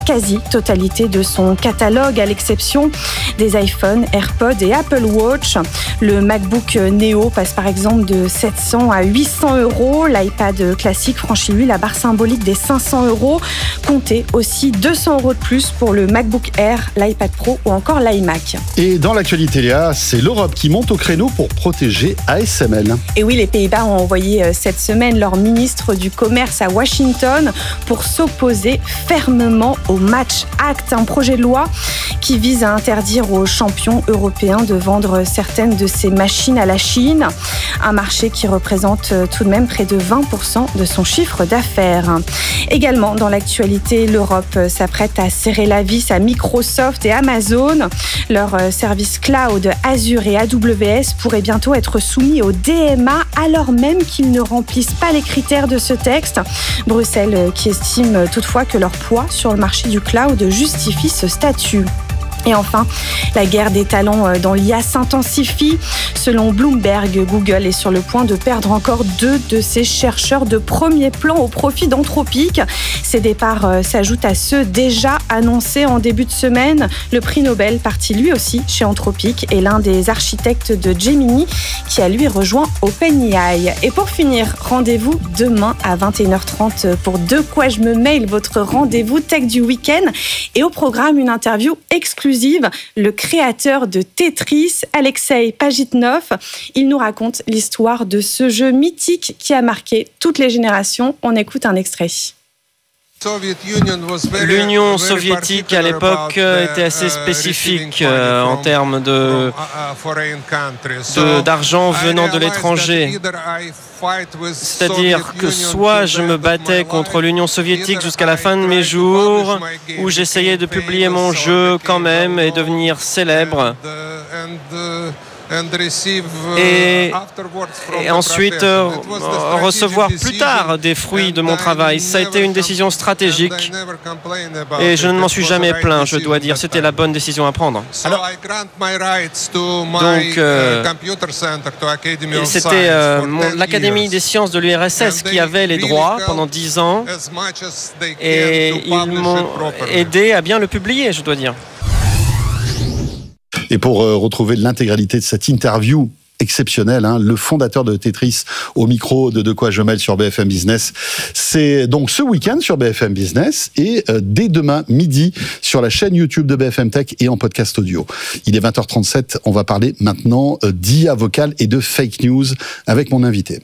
quasi-totalité de son catalogue, à l'exception des iPhone, AirPods et Apple Watch. Le MacBook Neo passe par exemple de 700 à 800 €. L'iPad classique franchit lui la barre symbolique des 500 €. Comptez aussi 200 € de plus pour le MacBook Air, l'iPad Pro ou encore l'iMac. Et dans l'actualité, Léa, c'est l'Europe qui monte au créneau pour protéger ASML. Et oui, les Pays-Bas ont envoyé cette semaine leur ministre du Commerce à Washington pour s'opposer fermement au Match Act, un projet de loi qui vise à interdire aux champions européens de vendre certaines de ces machines à la Chine, un marché qui représente tout de même près de 20% de son chiffre d'affaires. Également dans l'actualité, l'Europe s'apprête à serrer la vis à Microsoft et Amazon. Leurs services cloud Azure et AWS pourraient bientôt être soumis au DMA alors même qu'ils ne remplissent pas les critères de ce texte. Bruxelles qui estime toutefois que leur poids sur le marché du cloud justifie ce statut. Et enfin, la guerre des talents dans l'IA s'intensifie. Selon Bloomberg, Google est sur le point de perdre encore 2 de ses chercheurs de premier plan au profit d'Anthropic. Ces départs s'ajoutent à ceux déjà annoncés en début de semaine. Le prix Nobel, parti lui aussi chez Anthropic, est l'un des architectes de Gemini qui a lui rejoint OpenAI. Et pour finir, rendez-vous demain à 21h30 pour De quoi je me mail, votre rendez-vous tech du week-end. Et au programme, une interview exclusive. Le créateur de Tetris, Alexei Pajitnov. Il nous raconte l'histoire de ce jeu mythique qui a marqué toutes les générations. On écoute un extrait. L'Union soviétique à l'époque était assez spécifique en termes d'argent venant de l'étranger. C'est-à-dire que soit je me battais contre l'Union soviétique jusqu'à la fin de mes jours, ou j'essayais de publier mon jeu quand même et devenir célèbre. Et ensuite recevoir plus tard des fruits de mon travail. Ça a été une décision stratégique et je ne m'en suis jamais plaint, je dois dire. C'était la bonne décision à prendre. Donc, c'était l'Académie des sciences de l'URSS qui avait les droits pendant 10 ans et ils m'ont aidé à bien le publier, je dois dire. Et pour retrouver l'intégralité de cette interview exceptionnelle, le fondateur de Tetris au micro de quoi je mêle sur BFM Business, c'est donc ce week-end sur BFM Business et dès demain midi sur la chaîne YouTube de BFM Tech et en podcast audio. Il est 20h37, on va parler maintenant d'IA vocale et de fake news avec mon invité.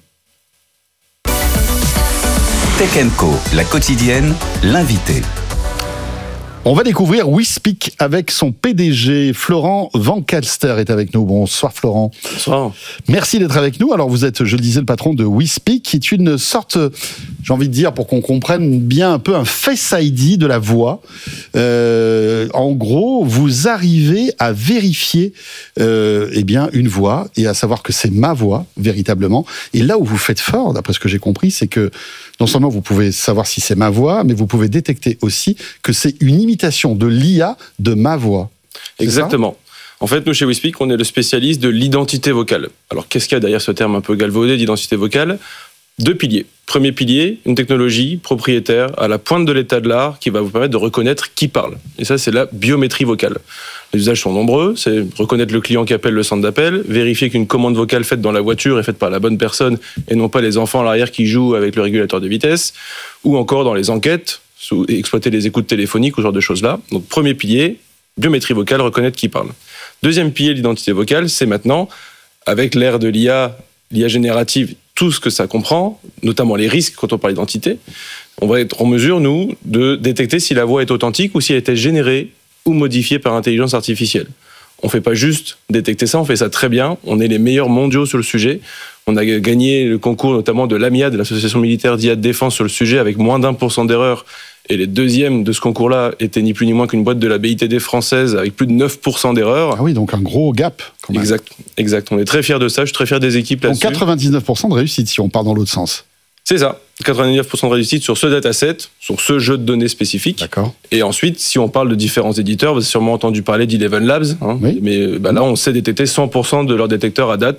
Tech & Co, la quotidienne, l'invité. On va découvrir WeSpeak avec son PDG, Florent Van Calster est avec nous. Bonsoir Florent. Bonsoir. Merci d'être avec nous. Alors vous êtes, je le disais, le patron de WeSpeak, qui est une sorte, j'ai envie de dire, pour qu'on comprenne bien un peu, un Face ID de la voix. En gros, vous arrivez à vérifier une voix et à savoir que c'est ma voix, véritablement. Et là où vous faites fort, d'après ce que j'ai compris, c'est que non seulement vous pouvez savoir si c'est ma voix, mais vous pouvez détecter aussi que c'est une imitation de l'IA de ma voix. Exactement. En fait, nous, chez WeSpeak, on est le spécialiste de l'identité vocale. Alors, qu'est-ce qu'il y a derrière ce terme un peu galvaudé d'identité vocale ? 2 piliers. Premier pilier, une technologie propriétaire à la pointe de l'état de l'art qui va vous permettre de reconnaître qui parle. Et ça, c'est la biométrie vocale. Les usages sont nombreux, c'est reconnaître le client qui appelle le centre d'appel, vérifier qu'une commande vocale faite dans la voiture est faite par la bonne personne et non pas les enfants à l'arrière qui jouent avec le régulateur de vitesse, ou encore dans les enquêtes, exploiter les écoutes téléphoniques ou ce genre de choses-là. Donc, premier pilier, biométrie vocale, reconnaître qui parle. Deuxième pilier, l'identité vocale, c'est maintenant, avec l'ère de l'IA générative, tout ce que ça comprend, notamment les risques quand on parle d'identité, on va être en mesure, nous, de détecter si la voix est authentique ou si elle a été générée ou modifiée par intelligence artificielle. On ne fait pas juste détecter ça, on fait ça très bien. On est les meilleurs mondiaux sur le sujet. On a gagné le concours notamment de l'AMIAD, l'Association militaire d'IA de défense, sur le sujet avec moins d'1% d'erreur. Et les deuxièmes de ce concours-là étaient ni plus ni moins qu'une boîte de la BITD française avec plus de 9% d'erreurs. Ah oui, donc un gros gap quand même. Exact. On est très fiers de ça, je suis très fier des équipes là-dessus. Donc 99% de réussite si on part dans l'autre sens. C'est ça, 99% de réussite sur ce dataset, sur ce jeu de données spécifique. D'accord. Et ensuite, si on parle de différents éditeurs, vous avez sûrement entendu parler d'Eleven Labs, oui. Mais là, on sait détecter 100% de leurs détecteurs à date.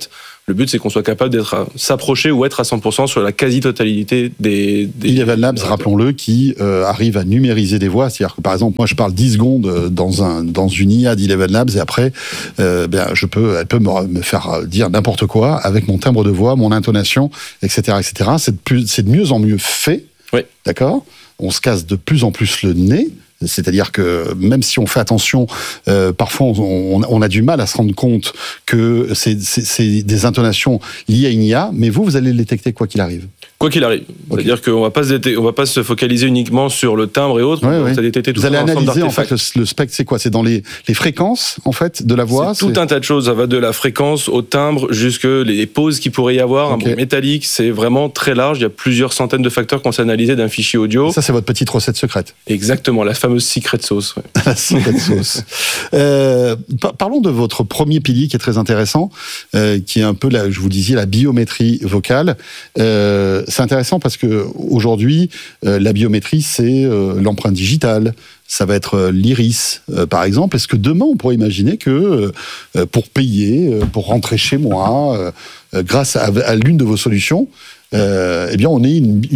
Le but, c'est qu'on soit capable s'approcher ou être à 100% sur la quasi-totalité des Eleven Labs, rappelons-le, qui arrive à numériser des voix. C'est-à-dire que, par exemple, moi, je parle 10 secondes dans une IA d'Eleven Labs et après, elle peut me faire dire n'importe quoi avec mon timbre de voix, mon intonation, etc., etc. C'est de mieux en mieux fait. Oui. D'accord ? On se casse de plus en plus le nez. C'est-à-dire que même si on fait attention, parfois on a du mal à se rendre compte que c'est des intonations liées à une IA, mais vous allez le détecter quoi qu'il arrive. Quoi qu'il arrive. Okay. C'est-à-dire qu'on va pas se focaliser uniquement sur le timbre et autres. Ouais, on va détecter tout vous allez analyser en fait le spectre, c'est quoi ? C'est dans les fréquences en fait de la voix. C'est tout un tas de choses. Ça va de la fréquence au timbre jusque les pauses qu'il pourrait y avoir, un bruit métallique. C'est vraiment très large. Il y a plusieurs centaines de facteurs qu'on s'est analysés d'un fichier audio. Et ça, c'est votre petite recette secrète. Exactement, la fameuse secret sauce. Ouais. La secret sauce. Parlons de votre premier pilier qui est très intéressant, qui est un peu je vous disais la biométrie vocale. C'est intéressant parce que aujourd'hui, la biométrie, c'est l'empreinte digitale. Ça va être l'iris, par exemple. Est-ce que demain, on pourrait imaginer que pour payer, pour rentrer chez moi, grâce à l'une de vos solutions, eh bien, on ait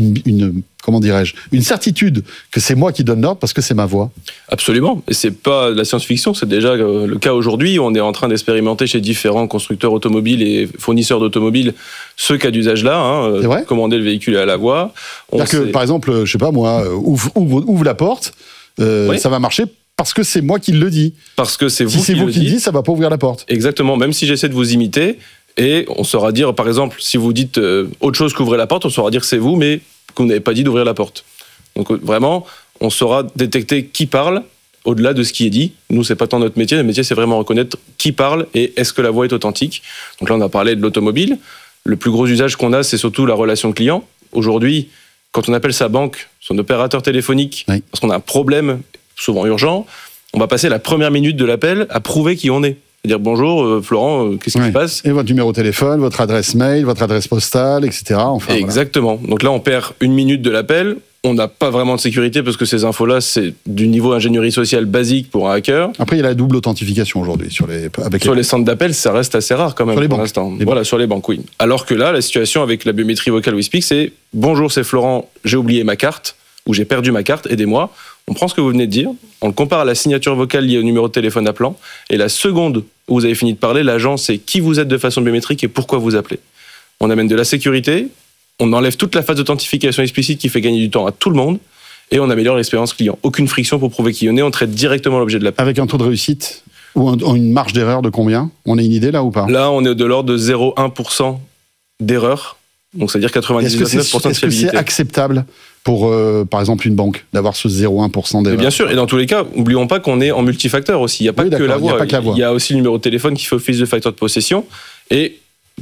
une certitude que c'est moi qui donne l'ordre parce que c'est ma voix. Absolument. Et c'est pas de la science-fiction, c'est déjà le cas aujourd'hui. On est en train d'expérimenter chez différents constructeurs automobiles et fournisseurs d'automobiles ce cas d'usage-là, commander le véhicule à la voix. C'est-à-dire que, par exemple, je sais pas moi, ouvre la porte, ça va marcher parce que c'est moi qui le dis. Parce que c'est vous si c'est vous qui le dites, ça va pas ouvrir la porte. Exactement. Même si j'essaie de vous imiter, et on saura dire, par exemple, si vous dites autre chose qu'ouvrez la porte, on saura dire que c'est vous, mais que vous n'avez pas dit d'ouvrir la porte. Donc vraiment, on saura détecter qui parle au-delà de ce qui est dit. Nous, c'est pas tant notre métier. Notre métier, c'est vraiment reconnaître qui parle et est-ce que la voix est authentique. Donc là, on a parlé de l'automobile. Le plus gros usage qu'on a, c'est surtout la relation client. Aujourd'hui, quand on appelle sa banque, son opérateur téléphonique, parce qu'on a un problème, souvent urgent, on va passer la première minute de l'appel à prouver qui on est. C'est-à-dire bonjour Florent, qu'est-ce qui se passe ? Et votre numéro de téléphone, votre adresse mail, votre adresse postale, etc. Enfin, exactement. Voilà. Donc là, on perd une minute de l'appel. On n'a pas vraiment de sécurité parce que ces infos-là, c'est du niveau ingénierie sociale basique pour un hacker. Après, il y a la double authentification aujourd'hui sur les centres d'appel, ça reste assez rare quand même sur pour l'instant. Voilà, sur les banques, oui. Alors que là, la situation avec la biométrie vocale WeSpeak, c'est bonjour, c'est Florent, j'ai oublié ma carte ou j'ai perdu ma carte, aidez-moi. On prend ce que vous venez de dire, on le compare à la signature vocale liée au numéro de téléphone appelant, et la seconde où vous avez fini de parler, l'agent sait qui vous êtes de façon biométrique et pourquoi vous appelez. On amène de la sécurité, on enlève toute la phase d'authentification explicite qui fait gagner du temps à tout le monde, et on améliore l'expérience client. Aucune friction pour prouver qui on est, on traite directement l'objet de l'appel. Avec un taux de réussite ou une marge d'erreur de combien ? On a une idée là ou pas ? Là, on est de l'ordre de 0,1% d'erreur. Donc, c'est-à-dire 99% de fiabilité. Est-ce que c'est acceptable pour, par exemple, une banque, d'avoir ce 0,1% d'erreur ? Bien sûr, et dans tous les cas, n'oublions pas qu'on est en multifacteur aussi. Il n'y a pas que la voix. Il y a aussi le numéro de téléphone qui fait office de facteur de possession. Et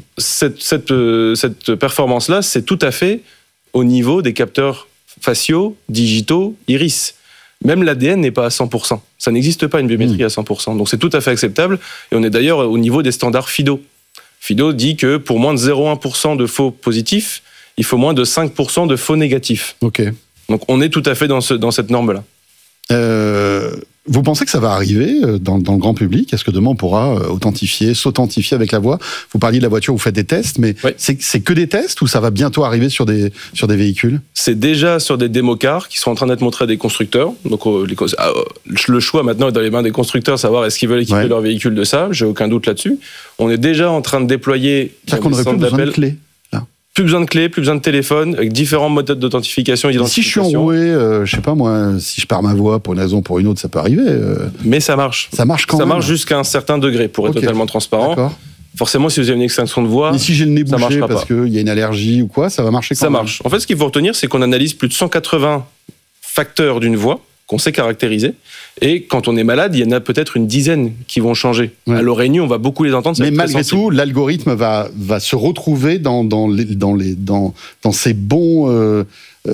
cette performance-là, c'est tout à fait au niveau des capteurs faciaux, digitaux, iris. Même l'ADN n'est pas à 100%. Ça n'existe pas une biométrie à 100%. Donc, c'est tout à fait acceptable. Et on est d'ailleurs au niveau des standards FIDO. FIDO dit que pour moins de 0,1% de faux positifs, il faut moins de 5% de faux négatifs. Ok. Donc on est tout à fait dans cette norme-là. Vous pensez que ça va arriver dans le grand public ? Est-ce que demain on pourra s'authentifier avec la voix ? Vous parliez de la voiture, vous faites des tests, mais c'est que des tests ou ça va bientôt arriver sur des véhicules ? C'est déjà sur des démocars qui sont en train d'être montrés à des constructeurs. Donc le choix maintenant est dans les mains des constructeurs, savoir est-ce qu'ils veulent équiper leur véhicule de ça. J'ai aucun doute là-dessus. On est déjà en train de déployer. C'est-à-dire qu'on n'aurait plus besoin de clés. Plus besoin de clés, plus besoin de téléphone, avec différents méthodes d'authentification et d'identification. Si je suis enroué, je sais pas moi, si je perds ma voix pour une raison ou pour une autre, ça peut arriver. Mais ça marche. Ça marche quand même. Ça marche jusqu'à un certain degré, pour être totalement transparent. D'accord. Forcément, si vous avez une extinction de voix, mais si j'ai le nez bouché parce qu'il y a une allergie ou quoi, ça va marcher quand même. Ça marche. En fait, ce qu'il faut retenir, c'est qu'on analyse plus de 180 facteurs d'une voix qu'on sait caractériser. Et quand on est malade, il y en a peut-être une dizaine qui vont changer. Ouais. À l'oreille nue, on va beaucoup les entendre. Mais malgré tout, l'algorithme va se retrouver dans ces bons...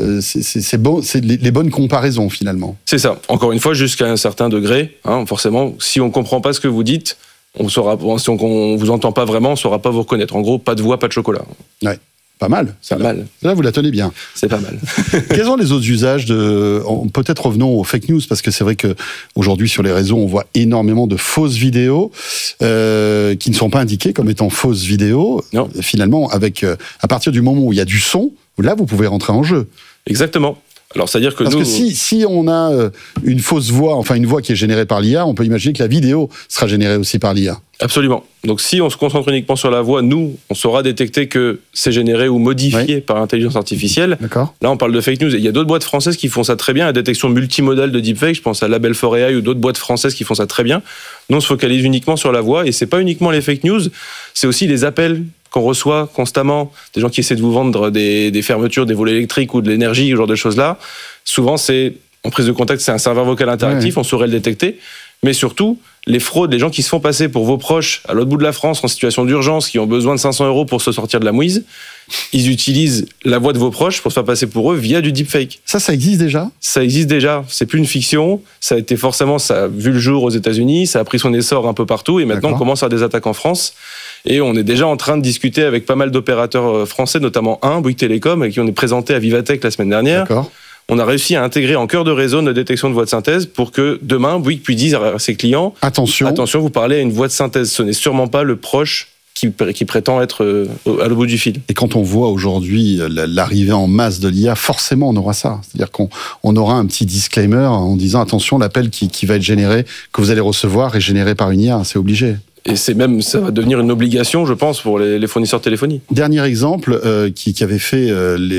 c'est les bonnes comparaisons, finalement. C'est ça. Encore une fois, jusqu'à un certain degré. Forcément, si on ne comprend pas ce que vous dites, si on ne vous entend pas vraiment, on ne saura pas vous reconnaître. En gros, pas de voix, pas de chocolat. Ouais. Pas mal. C'est pas mal. Là, vous la tenez bien. C'est pas mal. Quels sont les autres usages peut-être revenons aux fake news, parce que c'est vrai qu'aujourd'hui, sur les réseaux, on voit énormément de fausses vidéos qui ne sont pas indiquées comme étant fausses vidéos. Non. Finalement, à partir du moment où il y a du son, là, vous pouvez rentrer en jeu. Exactement. Alors, c'est-à-dire que Parce que si on a une fausse voix, enfin une voix qui est générée par l'IA, on peut imaginer que la vidéo sera générée aussi par l'IA. Absolument. Donc, si on se concentre uniquement sur la voix, nous, on saura détecter que c'est généré ou modifié par l'intelligence artificielle. D'accord. Là, on parle de fake news. Et il y a d'autres boîtes françaises qui font ça très bien, la détection multimodale de deepfake. Je pense à Label for AI ou d'autres boîtes françaises qui font ça très bien. Nous, on se focalise uniquement sur la voix. Et c'est pas uniquement les fake news, c'est aussi les appels qu'on reçoit constamment, des gens qui essaient de vous vendre des fermetures, des volets électriques ou de l'énergie, ce genre de choses-là. Souvent, c'est en prise de contact, c'est un serveur vocal interactif, on saurait le détecter. Mais surtout, les fraudes, les gens qui se font passer pour vos proches à l'autre bout de la France en situation d'urgence, qui ont besoin de 500 € pour se sortir de la mouise, ils utilisent la voix de vos proches pour se faire passer pour eux via du deepfake. Ça existe déjà ? Ça existe déjà. C'est plus une fiction. Ça a été forcément, ça a vu le jour aux États-Unis, ça a pris son essor un peu partout, et maintenant on commence à avoir des attaques en France. Et on est déjà en train de discuter avec pas mal d'opérateurs français, notamment Bouygues Télécom, avec qui on est présenté à Vivatech la semaine dernière. D'accord. On a réussi à intégrer en cœur de réseau notre détection de voix de synthèse pour que demain, Bouygues puisse dire à ses clients « Attention, vous parlez à une voix de synthèse, ce n'est sûrement pas le proche qui prétend être à l'autre bout du fil. » Et quand on voit aujourd'hui l'arrivée en masse de l'IA, forcément on aura ça. C'est-à-dire qu'on aura un petit disclaimer en disant « Attention, l'appel qui va être généré, que vous allez recevoir, est généré par une IA, c'est obligé ». Et ça va devenir une obligation, je pense, pour les fournisseurs de téléphonie. Dernier exemple qui avait fait,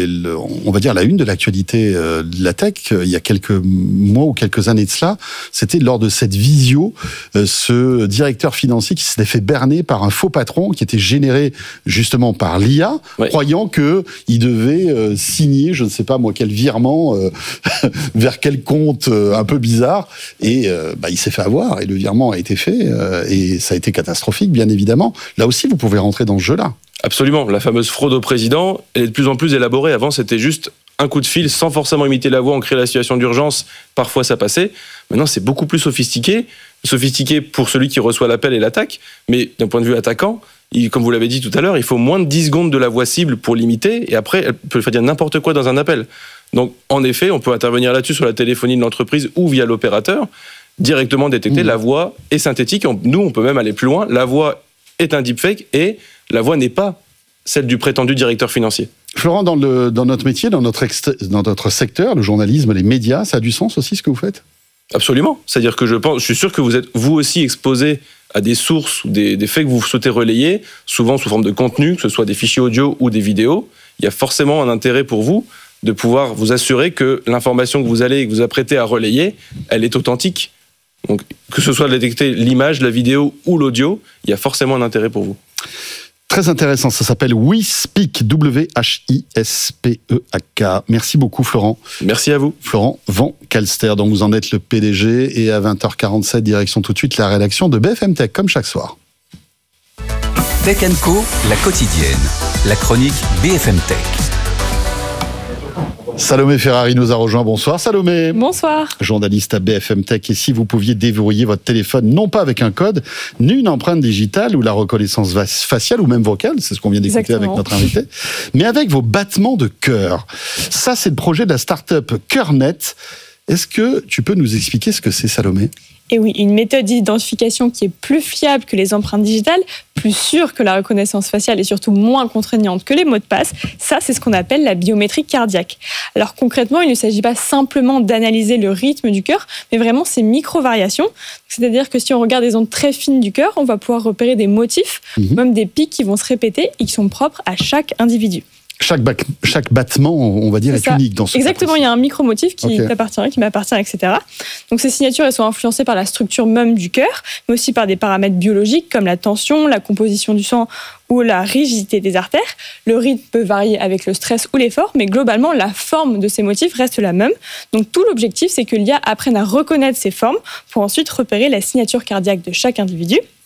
on va dire, la une de l'actualité de la tech, il y a quelques mois ou quelques années de cela, c'était lors de cette visio, ce directeur financier qui s'était fait berner par un faux patron qui était généré justement par l'IA, croyant qu'il devait signer, je ne sais pas moi, quel virement vers quel compte un peu bizarre, et il s'est fait avoir, et le virement a été fait, et ça a été catastrophique, bien évidemment. Là aussi, vous pouvez rentrer dans ce jeu-là. Absolument. La fameuse fraude au président, elle est de plus en plus élaborée. Avant, c'était juste un coup de fil sans forcément imiter la voix. On crée la situation d'urgence. Parfois, ça passait. Maintenant, c'est beaucoup plus sophistiqué. Sophistiqué pour celui qui reçoit l'appel et l'attaque. Mais d'un point de vue attaquant, comme vous l'avez dit tout à l'heure, il faut moins de 10 secondes de la voix cible pour l'imiter. Et après, elle peut faire dire n'importe quoi dans un appel. Donc, en effet, on peut intervenir là-dessus sur la téléphonie de l'entreprise ou via l'opérateur. Directement détecter, la voix est synthétique. Nous, on peut même aller plus loin. La voix est un deepfake et la voix n'est pas celle du prétendu directeur financier. Florent, dans notre métier, dans notre secteur, le journalisme, les médias, ça a du sens aussi ce que vous faites ? Absolument. C'est-à-dire que je suis sûr que vous êtes vous aussi exposé à des sources ou des faits que vous souhaitez relayer, souvent sous forme de contenu, que ce soit des fichiers audio ou des vidéos. Il y a forcément un intérêt pour vous de pouvoir vous assurer que l'information que vous apprêtez à relayer, elle est authentique. Donc, que ce soit de détecter l'image, la vidéo ou l'audio, il y a forcément un intérêt pour vous. Très intéressant, ça s'appelle WeSpeak, W-H-I-S-P-E-A-K. Merci beaucoup Florent. Merci à vous. Florent Van Calster, dont vous en êtes le PDG, et à 20h47, direction tout de suite la rédaction de BFM Tech, comme chaque soir. Tech & Co, la quotidienne, la chronique BFM Tech. Salomé Ferrari nous a rejoint. Bonsoir Salomé. Bonsoir. Journaliste à BFM Tech. Et si vous pouviez déverrouiller votre téléphone, non pas avec un code, ni une empreinte digitale ou la reconnaissance faciale ou même vocale, c'est ce qu'on vient d'écouter avec notre invité, mais avec vos battements de cœur. Ça, c'est le projet de la start-up CœurNet. Est-ce que tu peux nous expliquer ce que c'est, Salomé ? Et oui, une méthode d'identification qui est plus fiable que les empreintes digitales, plus sûre que la reconnaissance faciale et surtout moins contraignante que les mots de passe. Ça, c'est ce qu'on appelle la biométrie cardiaque. Alors concrètement, il ne s'agit pas simplement d'analyser le rythme du cœur, mais vraiment ces micro-variations. C'est-à-dire que si on regarde des ondes très fines du cœur, on va pouvoir repérer des motifs, même des pics qui vont se répéter et qui sont propres à chaque individu. Chaque battement, on va dire, est unique dans ce cas. Exactement, il y a un micromotif qui t'appartient, qui m'appartient, etc. Donc ces signatures, elles sont influencées par la structure même du cœur, mais aussi par des paramètres biologiques comme la tension, la composition du sang ou la rigidité des artères. Le rythme peut varier avec le stress ou l'effort, mais globalement, la forme de ces motifs reste la même. Donc tout l'objectif, c'est que l'IA apprenne à reconnaître ces formes pour ensuite repérer la signature cardiaque de chaque individu.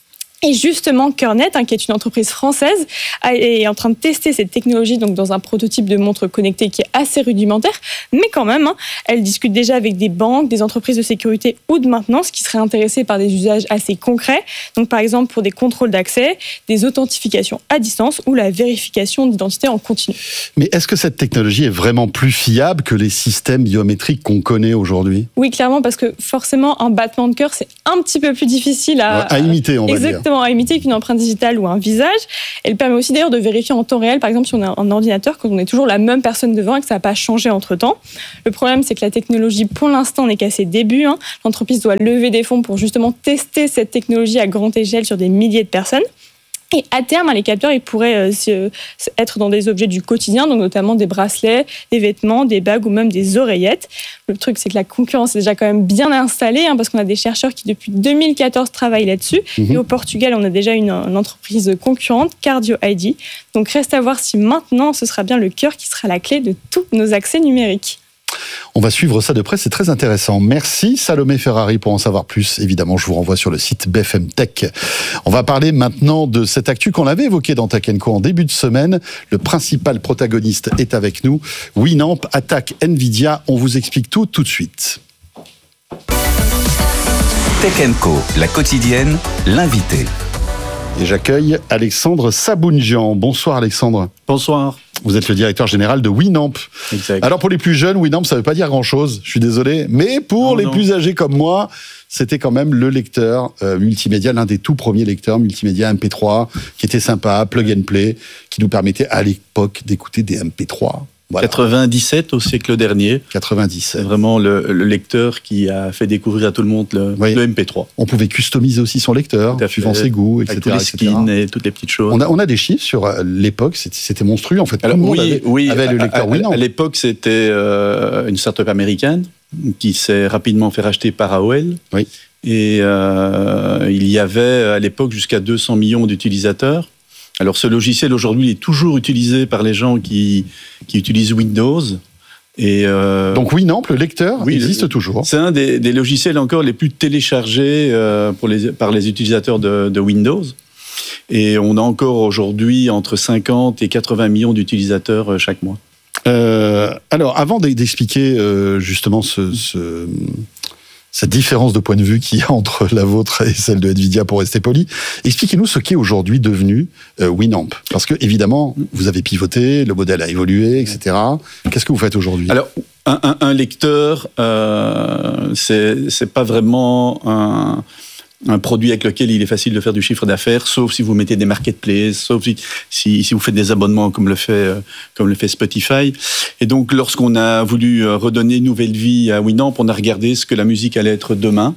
Et justement, Kernet, qui est une entreprise française, est en train de tester cette technologie donc dans un prototype de montre connectée qui est assez rudimentaire, mais quand même, elle discute déjà avec des banques, des entreprises de sécurité ou de maintenance qui seraient intéressées par des usages assez concrets. Donc, par exemple, pour des contrôles d'accès, des authentifications à distance ou la vérification d'identité en continu. Mais est-ce que cette technologie est vraiment plus fiable que les systèmes biométriques qu'on connaît aujourd'hui ? Oui, clairement, parce que forcément, un battement de cœur, c'est un petit peu plus difficile à imiter, on va dire. Exactement, à imiter qu'une empreinte digitale ou un visage. Elle permet aussi d'ailleurs de vérifier en temps réel, par exemple, si on a un ordinateur, quand on est toujours la même personne devant et que ça n'a pas changé entre-temps. Le problème, c'est que la technologie, pour l'instant, n'est qu'à ses débuts. L'entreprise doit lever des fonds pour justement tester cette technologie à grande échelle sur des milliers de personnes. Et à terme, les capteurs, ils pourraient être dans des objets du quotidien, donc notamment des bracelets, des vêtements, des bagues ou même des oreillettes. Le truc, c'est que la concurrence est déjà quand même bien installée, parce qu'on a des chercheurs qui, depuis 2014, travaillent là-dessus. Et au Portugal, on a déjà une entreprise concurrente, Cardio ID. Donc, reste à voir si maintenant, ce sera bien le cœur qui sera la clé de tous nos accès numériques. On va suivre ça de près, c'est très intéressant. Merci Salomé Ferrari. Pour en savoir plus, évidemment, je vous renvoie sur le site BFM Tech. On va parler maintenant de cette actu qu'on avait évoquée dans Tech & Co en début de semaine. Le principal protagoniste est avec nous. Winamp attaque Nvidia. On vous explique tout de suite. Tech & Co, la quotidienne, l'invité. Et j'accueille Alexandre Sabounjian. Bonsoir Alexandre. Bonsoir. Vous êtes le directeur général de Winamp. Exact. Alors pour les plus jeunes, Winamp, ça ne veut pas dire grand-chose, je suis désolé. Mais pour les plus âgés comme moi, c'était quand même le lecteur multimédia, l'un des tout premiers lecteurs multimédia MP3, qui était sympa, plug and play, qui nous permettait à l'époque d'écouter des MP3. Voilà. 97 au siècle dernier. 97. C'est vraiment le lecteur qui a fait découvrir à tout le monde le MP3. On pouvait customiser aussi son lecteur, suivant ses goûts, etc. Avec tous les skins et toutes les petites choses. On a des chiffres sur l'époque, c'était monstrueux en fait. Alors, tout le monde avait le lecteur Winamp. À l'époque, c'était une start-up américaine qui s'est rapidement fait racheter par AOL. Oui. Et il y avait à l'époque jusqu'à 200 millions d'utilisateurs. Alors ce logiciel aujourd'hui est toujours utilisé par les gens qui utilisent Windows. Et donc Winamp, le lecteur, existe toujours. C'est un des logiciels encore les plus téléchargés par les utilisateurs de Windows. Et on a encore aujourd'hui entre 50 et 80 millions d'utilisateurs chaque mois. Alors avant d'expliquer justement cette différence de point de vue qu'il y a entre la vôtre et celle de Nvidia, pour rester poli, expliquez-nous ce qu'est aujourd'hui devenu Winamp. Parce que, évidemment, vous avez pivoté, le modèle a évolué, etc. Qu'est-ce que vous faites aujourd'hui ? Alors, un lecteur, c'est pas vraiment un produit avec lequel il est facile de faire du chiffre d'affaires, sauf si vous mettez des marketplaces, sauf si vous faites des abonnements comme le fait Spotify. Et donc, lorsqu'on a voulu redonner une nouvelle vie à Winamp, on a regardé ce que la musique allait être demain.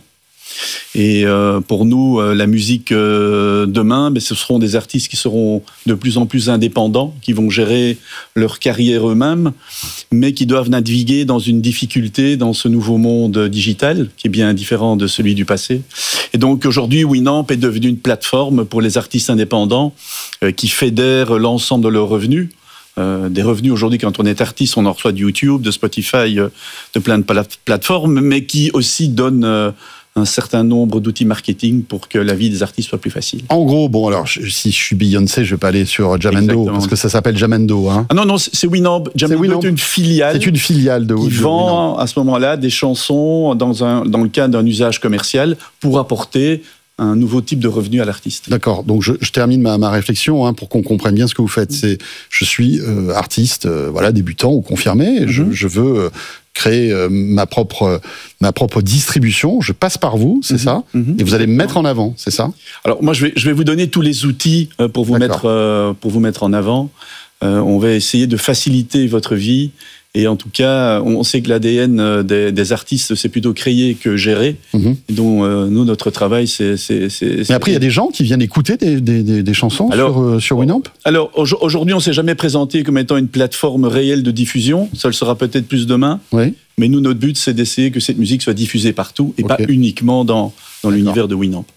Et pour nous, la musique demain, ce seront des artistes qui seront de plus en plus indépendants, qui vont gérer leur carrière eux-mêmes, mais qui doivent naviguer dans une difficulté dans ce nouveau monde digital, qui est bien différent de celui du passé. Et donc aujourd'hui, Winamp est devenu une plateforme pour les artistes indépendants qui fédèrent l'ensemble de leurs revenus. Des revenus aujourd'hui, quand on est artiste, on en reçoit de YouTube, de Spotify, de plein de plateformes, mais qui aussi donnent un certain nombre d'outils marketing pour que la vie des artistes soit plus facile. En gros, bon, alors, si je suis Beyoncé, je vais pas aller sur Jamendo, exactement, parce que ça s'appelle Jamendo. Hein. Ah non, c'est Winamp. Jamendo est une filiale. C'est une filiale de qui vend à ce moment-là des chansons dans le cadre d'un usage commercial pour apporter un nouveau type de revenu à l'artiste. D'accord, donc je termine ma réflexion pour qu'on comprenne bien ce que vous faites. Je suis artiste, débutant ou confirmé, je veux créer ma propre distribution, je passe par vous, c'est ça, et vous allez me mettre en avant, c'est ça ? Alors moi je vais vous donner tous les outils pour vous mettre en avant. On va essayer de faciliter votre vie. Et en tout cas, on sait que l'ADN des artistes, c'est plutôt créer que gérer. Et donc, nous, notre travail, c'est... Mais après, il y a des gens qui viennent écouter des chansons sur Winamp ? Alors, aujourd'hui, on ne s'est jamais présenté comme étant une plateforme réelle de diffusion. Ça le sera peut-être plus demain. Oui. Mais nous, notre but, c'est d'essayer que cette musique soit diffusée partout et pas uniquement dans l'univers de Winamp.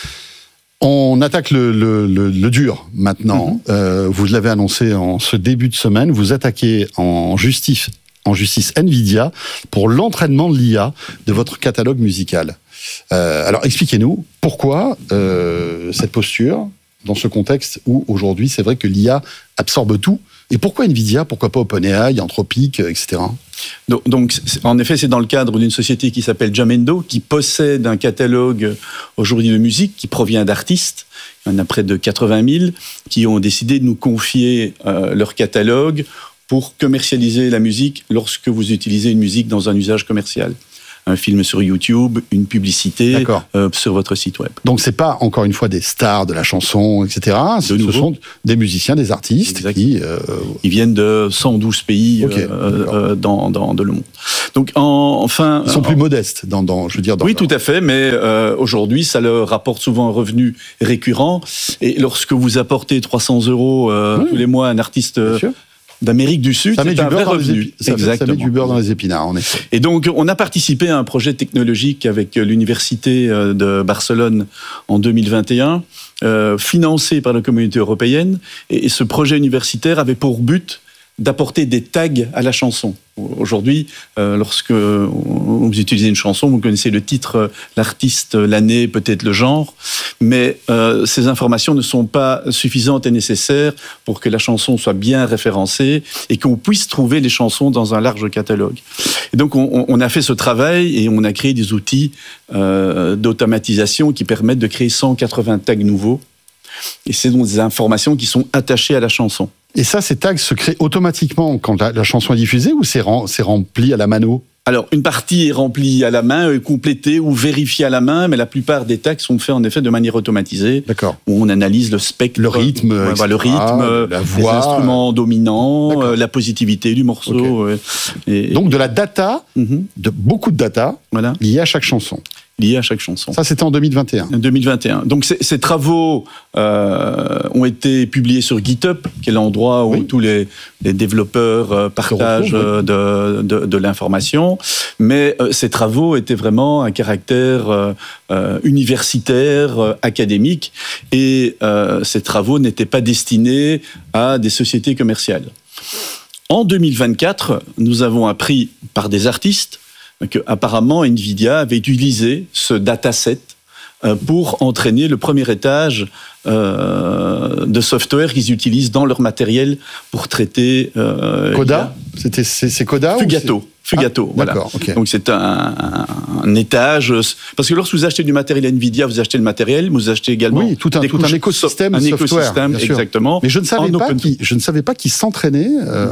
On attaque le dur maintenant. Vous l'avez annoncé en ce début de semaine. Vous attaquez en justice en justice Nvidia pour l'entraînement de l'IA de votre catalogue musical. Alors expliquez-nous pourquoi cette posture dans ce contexte où aujourd'hui c'est vrai que l'IA absorbe tout, et pourquoi Nvidia, pourquoi pas OpenAI, Anthropic, etc. Donc, en effet, c'est dans le cadre d'une société qui s'appelle Jamendo, qui possède un catalogue aujourd'hui de musique qui provient d'artistes. Il y en a près de 80 000 qui ont décidé de nous confier leur catalogue pour commercialiser la musique lorsque vous utilisez une musique dans un usage commercial. Un film sur YouTube, une publicité sur votre site web. Donc c'est pas, encore une fois, des stars de la chanson, etc. Ce sont des musiciens, des artistes qui viennent de 112 pays dans le monde. Donc enfin, ils sont plus modestes je veux dire. Oui, tout à fait, mais aujourd'hui, ça leur rapporte souvent un revenu récurrent. Et lorsque vous apportez 300 € tous les mois à un artiste d'Amérique du Sud, c'est un vrai revenu. Ça met du beurre dans les épinards, en effet. Et donc, on a participé à un projet technologique avec l'Université de Barcelone en 2021, financé par la Communauté européenne. Et ce projet universitaire avait pour but d'apporter des tags à la chanson. Aujourd'hui, lorsque vous utilisez une chanson, vous connaissez le titre, l'artiste, l'année, peut-être le genre, mais ces informations ne sont pas suffisantes et nécessaires pour que la chanson soit bien référencée et qu'on puisse trouver les chansons dans un large catalogue. Et donc, on a fait ce travail et on a créé des outils d'automatisation qui permettent de créer 180 tags nouveaux. Et c'est donc des informations qui sont attachées à la chanson. Et ça, ces tags se créent automatiquement quand la chanson est diffusée, ou c'est rempli à la mano ? Alors, une partie est remplie à la main, complétée ou vérifiée à la main, mais la plupart des tags sont faits en effet de manière automatisée. D'accord. Où on analyse le spectre, le rythme, la voix, les instruments dominants, la positivité du morceau. Et donc de la data, de beaucoup de data, liée à chaque chanson. Lié à chaque chanson. Ça, c'était en 2021. 2021. Donc, ces travaux ont été publiés sur GitHub, qui est l'endroit où tous les développeurs partagent de l'information. Mais ces travaux étaient vraiment à caractère universitaire, académique, et ces travaux n'étaient pas destinés à des sociétés commerciales. En 2024, nous avons appris par des artistes qu'apparemment Nvidia avait utilisé ce dataset pour entraîner le premier étage de software qu'ils utilisent dans leur matériel pour traiter... Coda ? C'est Coda ? Fugato, voilà. Donc c'est un étage, parce que lorsque vous achetez du matériel Nvidia, vous achetez le matériel, vous achetez également tout un écosystème de software, exactement. Mais je ne savais pas qu'ils s'entraînaient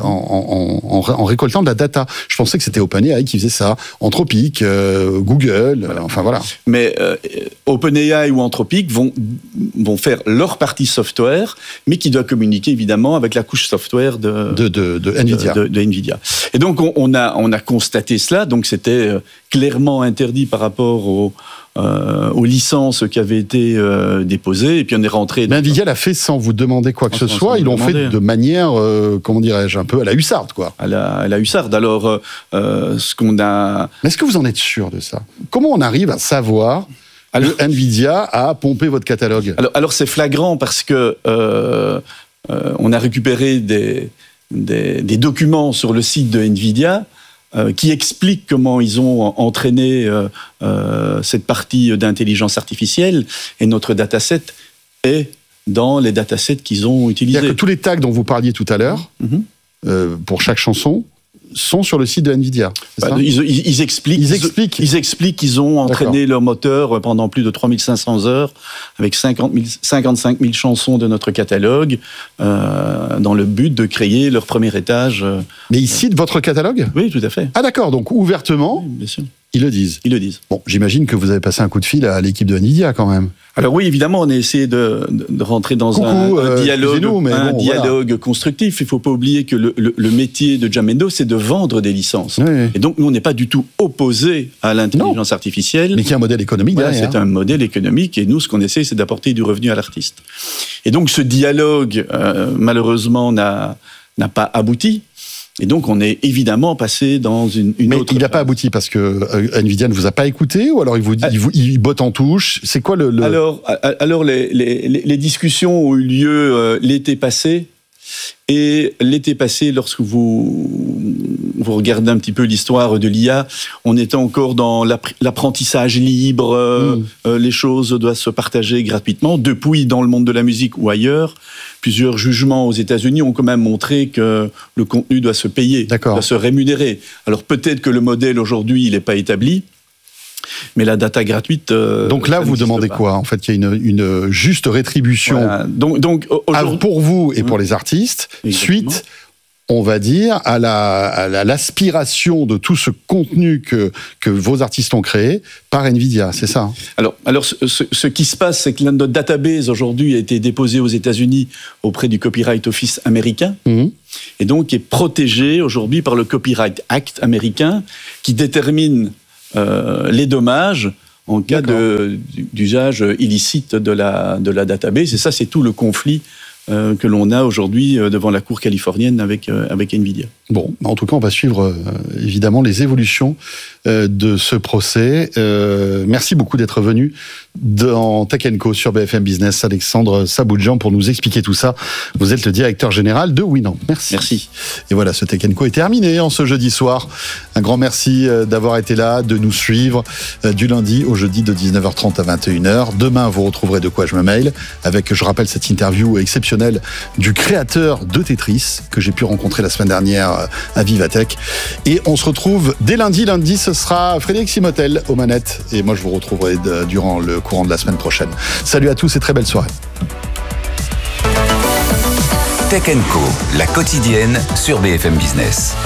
en récoltant de la data. Je pensais que c'était OpenAI qui faisait ça, Anthropic, Google, enfin voilà. Mais OpenAI ou Anthropic vont faire leur partie software, mais qui doit communiquer évidemment avec la couche software de Nvidia. Et donc on a constaté cela, donc c'était clairement interdit par rapport aux licences qui avaient été déposées, et puis on est rentré... Mais Nvidia l'a fait sans vous demander quoi que ce soit, ils l'ont fait de manière, comment dirais-je, un peu à la hussarde, quoi. À la hussarde. Alors, ce qu'on a... Mais est-ce que vous en êtes sûr de ça ? Comment on arrive à savoir que Nvidia a pompé votre catalogue ? Alors c'est flagrant parce que on a récupéré des documents sur le site de Nvidia qui expliquent comment ils ont entraîné cette partie d'intelligence artificielle, et notre dataset est dans les datasets qu'ils ont utilisés. C'est-à-dire que tous les tags dont vous parliez tout à l'heure, pour chaque chanson, sont sur le site de Nvidia. Ils expliquent qu'ils ont entraîné leur moteur pendant plus de 3500 heures avec 55 000 chansons de notre catalogue dans le but de créer leur premier étage. Mais ils citent votre catalogue ? Oui, tout à fait. Ah d'accord, donc ouvertement, oui, bien sûr. Ils le disent. Bon, j'imagine que vous avez passé un coup de fil à l'équipe de Nvidia quand même. Alors oui, évidemment, on a essayé de rentrer dans un dialogue constructif. Il ne faut pas oublier que le métier de Jamendo, c'est de vendre des licences. Oui. Et donc, nous, on n'est pas du tout opposés à l'intelligence artificielle. Mais qui est un modèle économique derrière. C'est un modèle économique, et nous, ce qu'on essaie, c'est d'apporter du revenu à l'artiste. Et donc, ce dialogue, malheureusement, n'a pas abouti. Et donc, on est évidemment passé dans une mais autre... Mais il n'a pas abouti parce que Nvidia ne vous a pas écouté, ou alors il botte en touche. C'est quoi le... Alors les discussions ont eu lieu l'été passé, Et l'été passé, lorsque vous regardez un petit peu l'histoire de l'IA, on était encore dans l'apprentissage libre, les choses doivent se partager gratuitement. Depuis, dans le monde de la musique ou ailleurs, plusieurs jugements aux États-Unis ont quand même montré que le contenu doit se payer, doit se rémunérer. Alors peut-être que le modèle aujourd'hui, il n'est pas établi, mais la data gratuite... donc là, vous demandez quoi ? En fait, qu'il y a une juste rétribution voilà. pour vous et pour les artistes, suite, on va dire, à l'aspiration de tout ce contenu que vos artistes ont créé par NVIDIA, c'est ça ? Alors ce qui se passe, c'est que notre database aujourd'hui a été déposée aux États-Unis auprès du Copyright Office américain, et donc est protégée aujourd'hui par le Copyright Act américain, qui détermine les dommages en cas d'usage illicite de la database. Et ça, c'est tout le conflit que l'on a aujourd'hui devant la Cour californienne avec NVIDIA. Bon, en tout cas, on va suivre évidemment les évolutions de ce procès. Merci beaucoup d'être venu dans Tech & Co sur BFM Business, Alexandre Saboudjian, pour nous expliquer tout ça. Vous êtes le directeur général de Winamp. Merci. Et voilà, ce Tech & Co est terminé en ce jeudi soir. Un grand merci d'avoir été là, de nous suivre du lundi au jeudi de 19h30 à 21h. Demain, vous retrouverez De quoi je me mail avec, je rappelle, cette interview exceptionnelle du créateur de Tetris que j'ai pu rencontrer la semaine dernière à Vivatech. Et on se retrouve dès lundi. Lundi, ce sera Frédéric Simotel aux manettes. Et moi, je vous retrouverai durant le courant de la semaine prochaine. Salut à tous et très belle soirée. Tech & Co, la quotidienne sur BFM Business.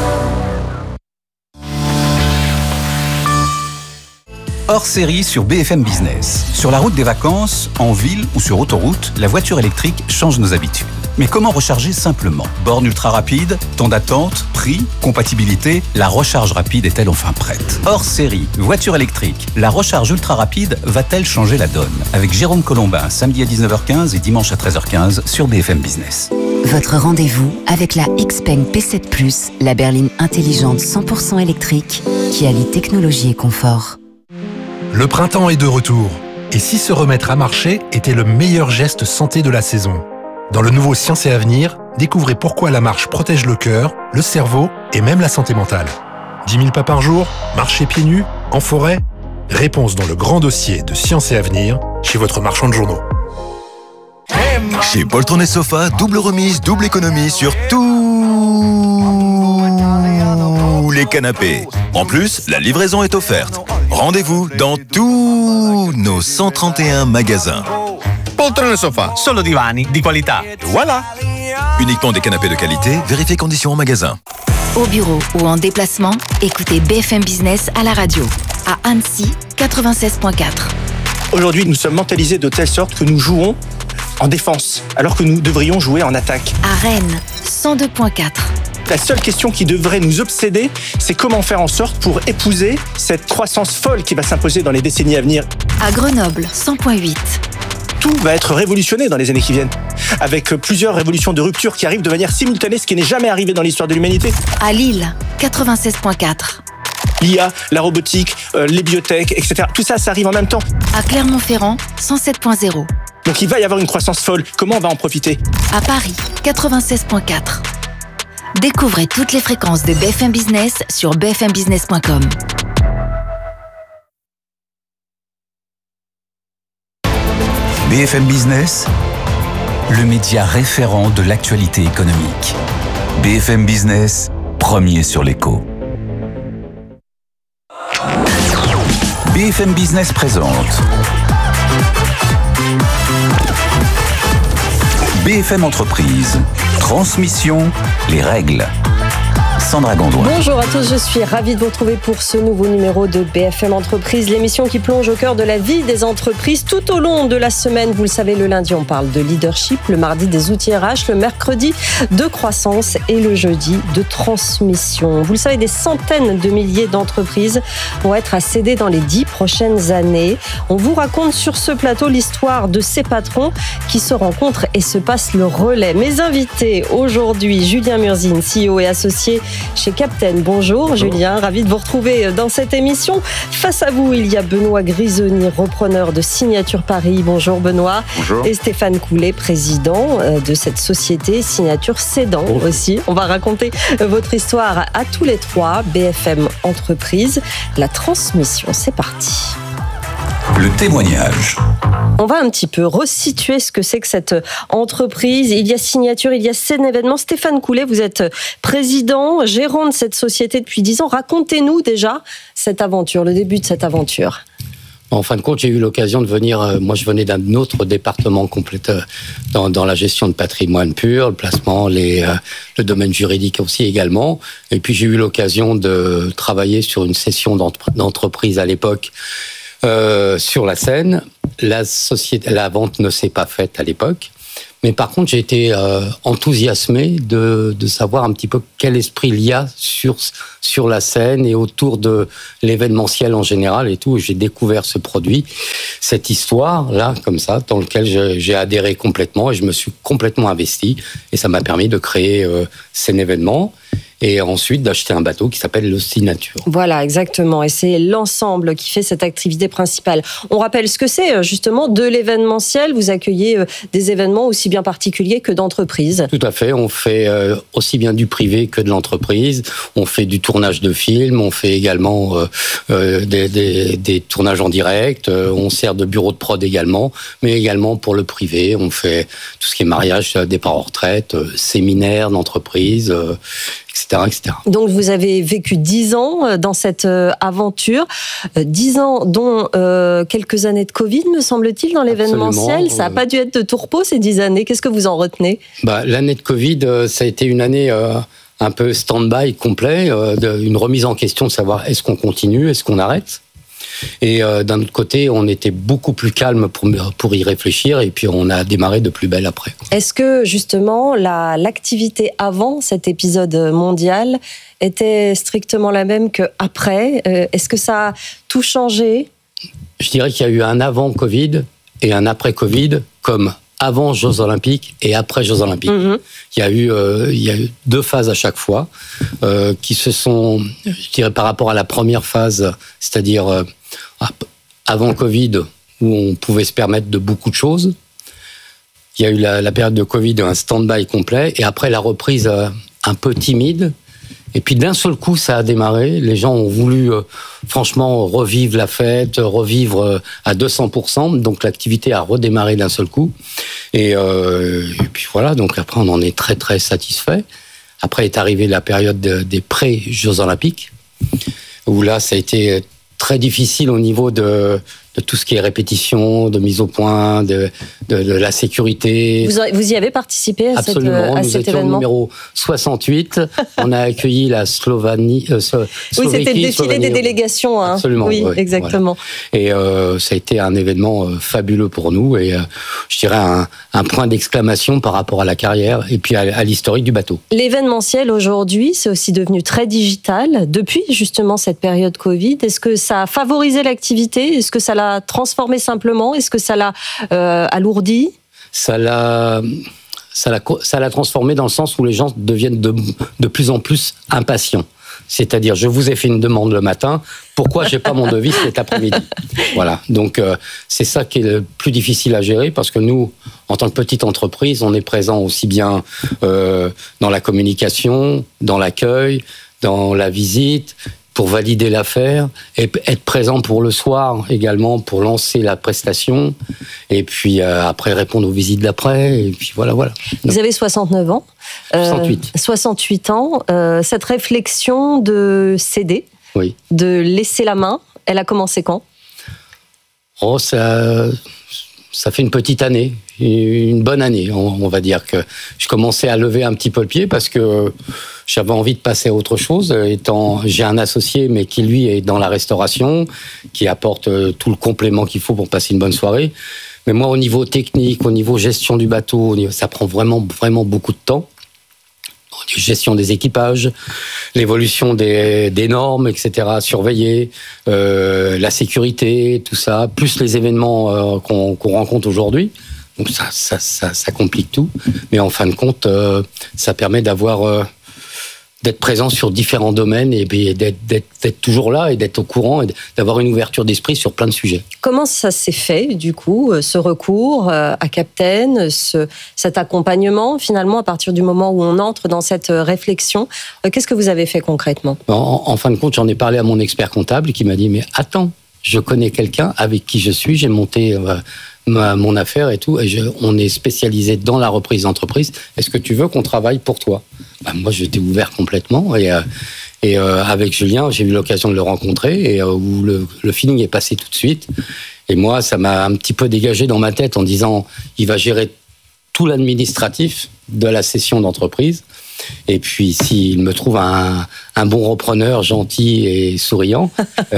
Hors série sur BFM Business. Sur la route des vacances, en ville ou sur autoroute, la voiture électrique change nos habitudes. Mais comment recharger simplement ? Borne ultra rapide, temps d'attente, prix, compatibilité, la recharge rapide est-elle enfin prête ? Hors série, voiture électrique, la recharge ultra rapide va-t-elle changer la donne ? Avec Jérôme Colombin, samedi à 19h15 et dimanche à 13h15 sur BFM Business. Votre rendez-vous avec la Xpeng P7 Plus, la berline intelligente 100% électrique qui allie technologie et confort. Le printemps est de retour. Et si se remettre à marcher était le meilleur geste santé de la saison ? Dans le nouveau Science et Avenir, découvrez pourquoi la marche protège le cœur, le cerveau et même la santé mentale. 10 000 pas par jour, marcher pieds nus, en forêt ? Réponse dans le grand dossier de Science et Avenir, chez votre marchand de journaux. Chez Poltron et Sofa, double remise, double économie sur tous les canapés. En plus, la livraison est offerte. Rendez-vous dans tous nos 131 magasins. Poltron e Sofa, solo divani di qualità. Voilà. Uniquement des canapés de qualité, vérifiez conditions en magasin. Au bureau ou en déplacement, écoutez BFM Business à la radio. À Annecy, 96.4. Aujourd'hui, nous sommes mentalisés de telle sorte que nous jouons en défense, alors que nous devrions jouer en attaque. À Rennes, 102.4. La seule question qui devrait nous obséder, c'est comment faire en sorte pour épouser cette croissance folle qui va s'imposer dans les décennies à venir. À Grenoble, 100.8. Tout va être révolutionné dans les années qui viennent, avec plusieurs révolutions de rupture qui arrivent de manière simultanée, ce qui n'est jamais arrivé dans l'histoire de l'humanité. À Lille, 96.4. L'IA, la robotique, les biotech, etc. Tout ça, ça arrive en même temps. À Clermont-Ferrand, 107.0. Donc il va y avoir une croissance folle. Comment on va en profiter ? À Paris, 96.4. Découvrez toutes les fréquences de BFM Business sur bfmbusiness.com. BFM Business, le média référent de l'actualité économique. BFM Business, premier sur l'écho. BFM Business présente BFM Entreprise, transmission, les règles. Sandra Gondouin. Bonjour à tous, je suis ravie de vous retrouver pour ce nouveau numéro de BFM Entreprise, l'émission qui plonge au cœur de la vie des entreprises tout au long de la semaine. Vous le savez, le lundi, on parle de leadership, le mardi des outils RH, le mercredi de croissance et le jeudi de transmission. Vous le savez, des centaines de milliers d'entreprises vont être à céder dans les 10 prochaines années. On vous raconte sur ce plateau l'histoire de ces patrons qui se rencontrent et se passent le relais. Mes invités aujourd'hui, Julien Murzine, CEO et associé chez Captain. Bonjour Julien, ravi de vous retrouver dans cette émission. Face à vous, il y a Benoît Grisoni, repreneur de Signature Paris. Bonjour Benoît. Bonjour. Et Stéphane Coulet, président de cette société Signature Cédant aussi. On va raconter votre histoire à tous les trois. BFM Entreprise, la transmission, c'est parti. Le témoignage. On va un petit peu resituer ce que c'est que cette entreprise. Il y a Signature, il y a Scène Événement. Stéphane Coulet, vous êtes président, gérant de cette société depuis 10 ans. Racontez-nous déjà cette aventure, le début de cette aventure. En fin de compte, j'ai eu l'occasion de venir, moi je venais d'un autre département complet dans la gestion de patrimoine pur, le placement, le domaine juridique aussi également. Et puis j'ai eu l'occasion de travailler sur une session d'entreprise à l'époque sur la Seine. La vente ne s'est pas faite à l'époque. Mais par contre, j'ai été enthousiasmé de savoir un petit peu quel esprit il y a sur la scène et autour de l'événementiel en général et tout. J'ai découvert ce produit, cette histoire-là, comme ça, dans lequel j'ai adhéré complètement et je me suis complètement investi. Et ça m'a permis de créer Scène Événement et ensuite d'acheter un bateau qui s'appelle le Signature. Voilà, exactement. Et c'est l'ensemble qui fait cette activité principale. On rappelle ce que c'est, justement, de l'événementiel. Vous accueillez des événements aussi bien particuliers que d'entreprises. Tout à fait. On fait aussi bien du privé que de l'entreprise. On fait du tournage de films. On fait également des tournages en direct. On sert de bureau de prod également, mais également pour le privé. On fait tout ce qui est mariage, départ en retraite, séminaires d'entreprise, etc., etc. Donc vous avez vécu 10 ans dans cette aventure, 10 ans dont quelques années de Covid, me semble-t-il, dans l'événementiel. Ça n'a pas dû être de tout repos ces 10 années. Qu'est-ce que vous en retenez ? L'année de Covid, ça a été une année un peu stand-by complet, une remise en question de savoir est-ce qu'on continue, est-ce qu'on arrête ? Et d'un autre côté, on était beaucoup plus calme pour y réfléchir et puis on a démarré de plus belle après. Est-ce que justement l'activité avant cet épisode mondial était strictement la même qu'après ? Est-ce que ça a tout changé ? Je dirais qu'il y a eu un avant Covid et un après Covid, comme avant Jeux Olympiques et après Jeux Olympiques. Mm-hmm. Il y a eu 2 phases à chaque fois qui se sont, je dirais, par rapport à la première phase, c'est-à-dire avant Covid, où on pouvait se permettre de beaucoup de choses. Il y a eu la période de Covid, un stand-by complet, et après la reprise un peu timide. Et puis d'un seul coup, ça a démarré. Les gens ont voulu franchement revivre la fête, revivre à 200%. Donc l'activité a redémarré d'un seul coup. Et puis voilà, donc après on en est très très satisfait. Après est arrivée la période des pré-Jeux Olympiques, où là ça a été très difficile au niveau de tout ce qui est répétition, de mise au point, de la sécurité. Vous y avez participé à cet événement ? Nous étions numéro 68. On a accueilli la Slovénie. Oui, c'était le défilé des délégations. Hein. Absolument. Oui, exactement. Voilà. Et ça a été un événement fabuleux pour nous et je dirais un point d'exclamation par rapport à la carrière et puis à l'historique du bateau. L'événementiel aujourd'hui, c'est aussi devenu très digital depuis justement cette période Covid. Est-ce que ça a favorisé l'activité ? Est-ce que ça l'a transformé simplement ? Est-ce que ça l'a alourdi ? Ça l'a transformé dans le sens où les gens deviennent de plus en plus impatients. C'est-à-dire, je vous ai fait une demande le matin, pourquoi j'ai pas mon devis cet après-midi ? Voilà. Donc, c'est ça qui est le plus difficile à gérer parce que nous, en tant que petite entreprise, on est présent aussi bien dans la communication, dans l'accueil, dans la visite, pour valider l'affaire, et être présent pour le soir également, pour lancer la prestation, et puis après répondre aux visites d'après, et puis voilà. Vous avez 69 ans. 68 ans. Cette réflexion de céder, oui, de laisser la main, elle a commencé quand ? Ça fait une petite année, une bonne année, on va dire que je commençais à lever un petit peu le pied parce que j'avais envie de passer à autre chose. J'ai un associé, mais qui lui est dans la restauration, qui apporte tout le complément qu'il faut pour passer une bonne soirée. Mais moi, au niveau technique, au niveau gestion du bateau, ça prend vraiment beaucoup de temps. Gestion des équipages, l'évolution des normes, etc., surveiller, la sécurité, tout ça, plus les événements qu'on rencontre aujourd'hui. Donc ça complique tout. Mais en fin de compte, ça permet d'avoir d'être présent sur différents domaines et d'être toujours là et d'être au courant et d'avoir une ouverture d'esprit sur plein de sujets. Comment ça s'est fait, du coup, ce recours à Captain, cet accompagnement, finalement, à partir du moment où on entre dans cette réflexion? Qu'est-ce que vous avez fait concrètement? En fin de compte, j'en ai parlé à mon expert comptable qui m'a dit « Mais attends, je connais quelqu'un avec qui je suis, j'ai monté mon affaire et tout, et on est spécialisé dans la reprise d'entreprise. Est-ce que tu veux qu'on travaille pour toi ?» Moi, j'étais ouvert complètement, et avec Julien, j'ai eu l'occasion de le rencontrer, et où le feeling est passé tout de suite. Et moi, ça m'a un petit peu dégagé dans ma tête en disant, il va gérer tout l'administratif de la cession d'entreprise. Et puis, s'il me trouve un bon repreneur gentil et souriant,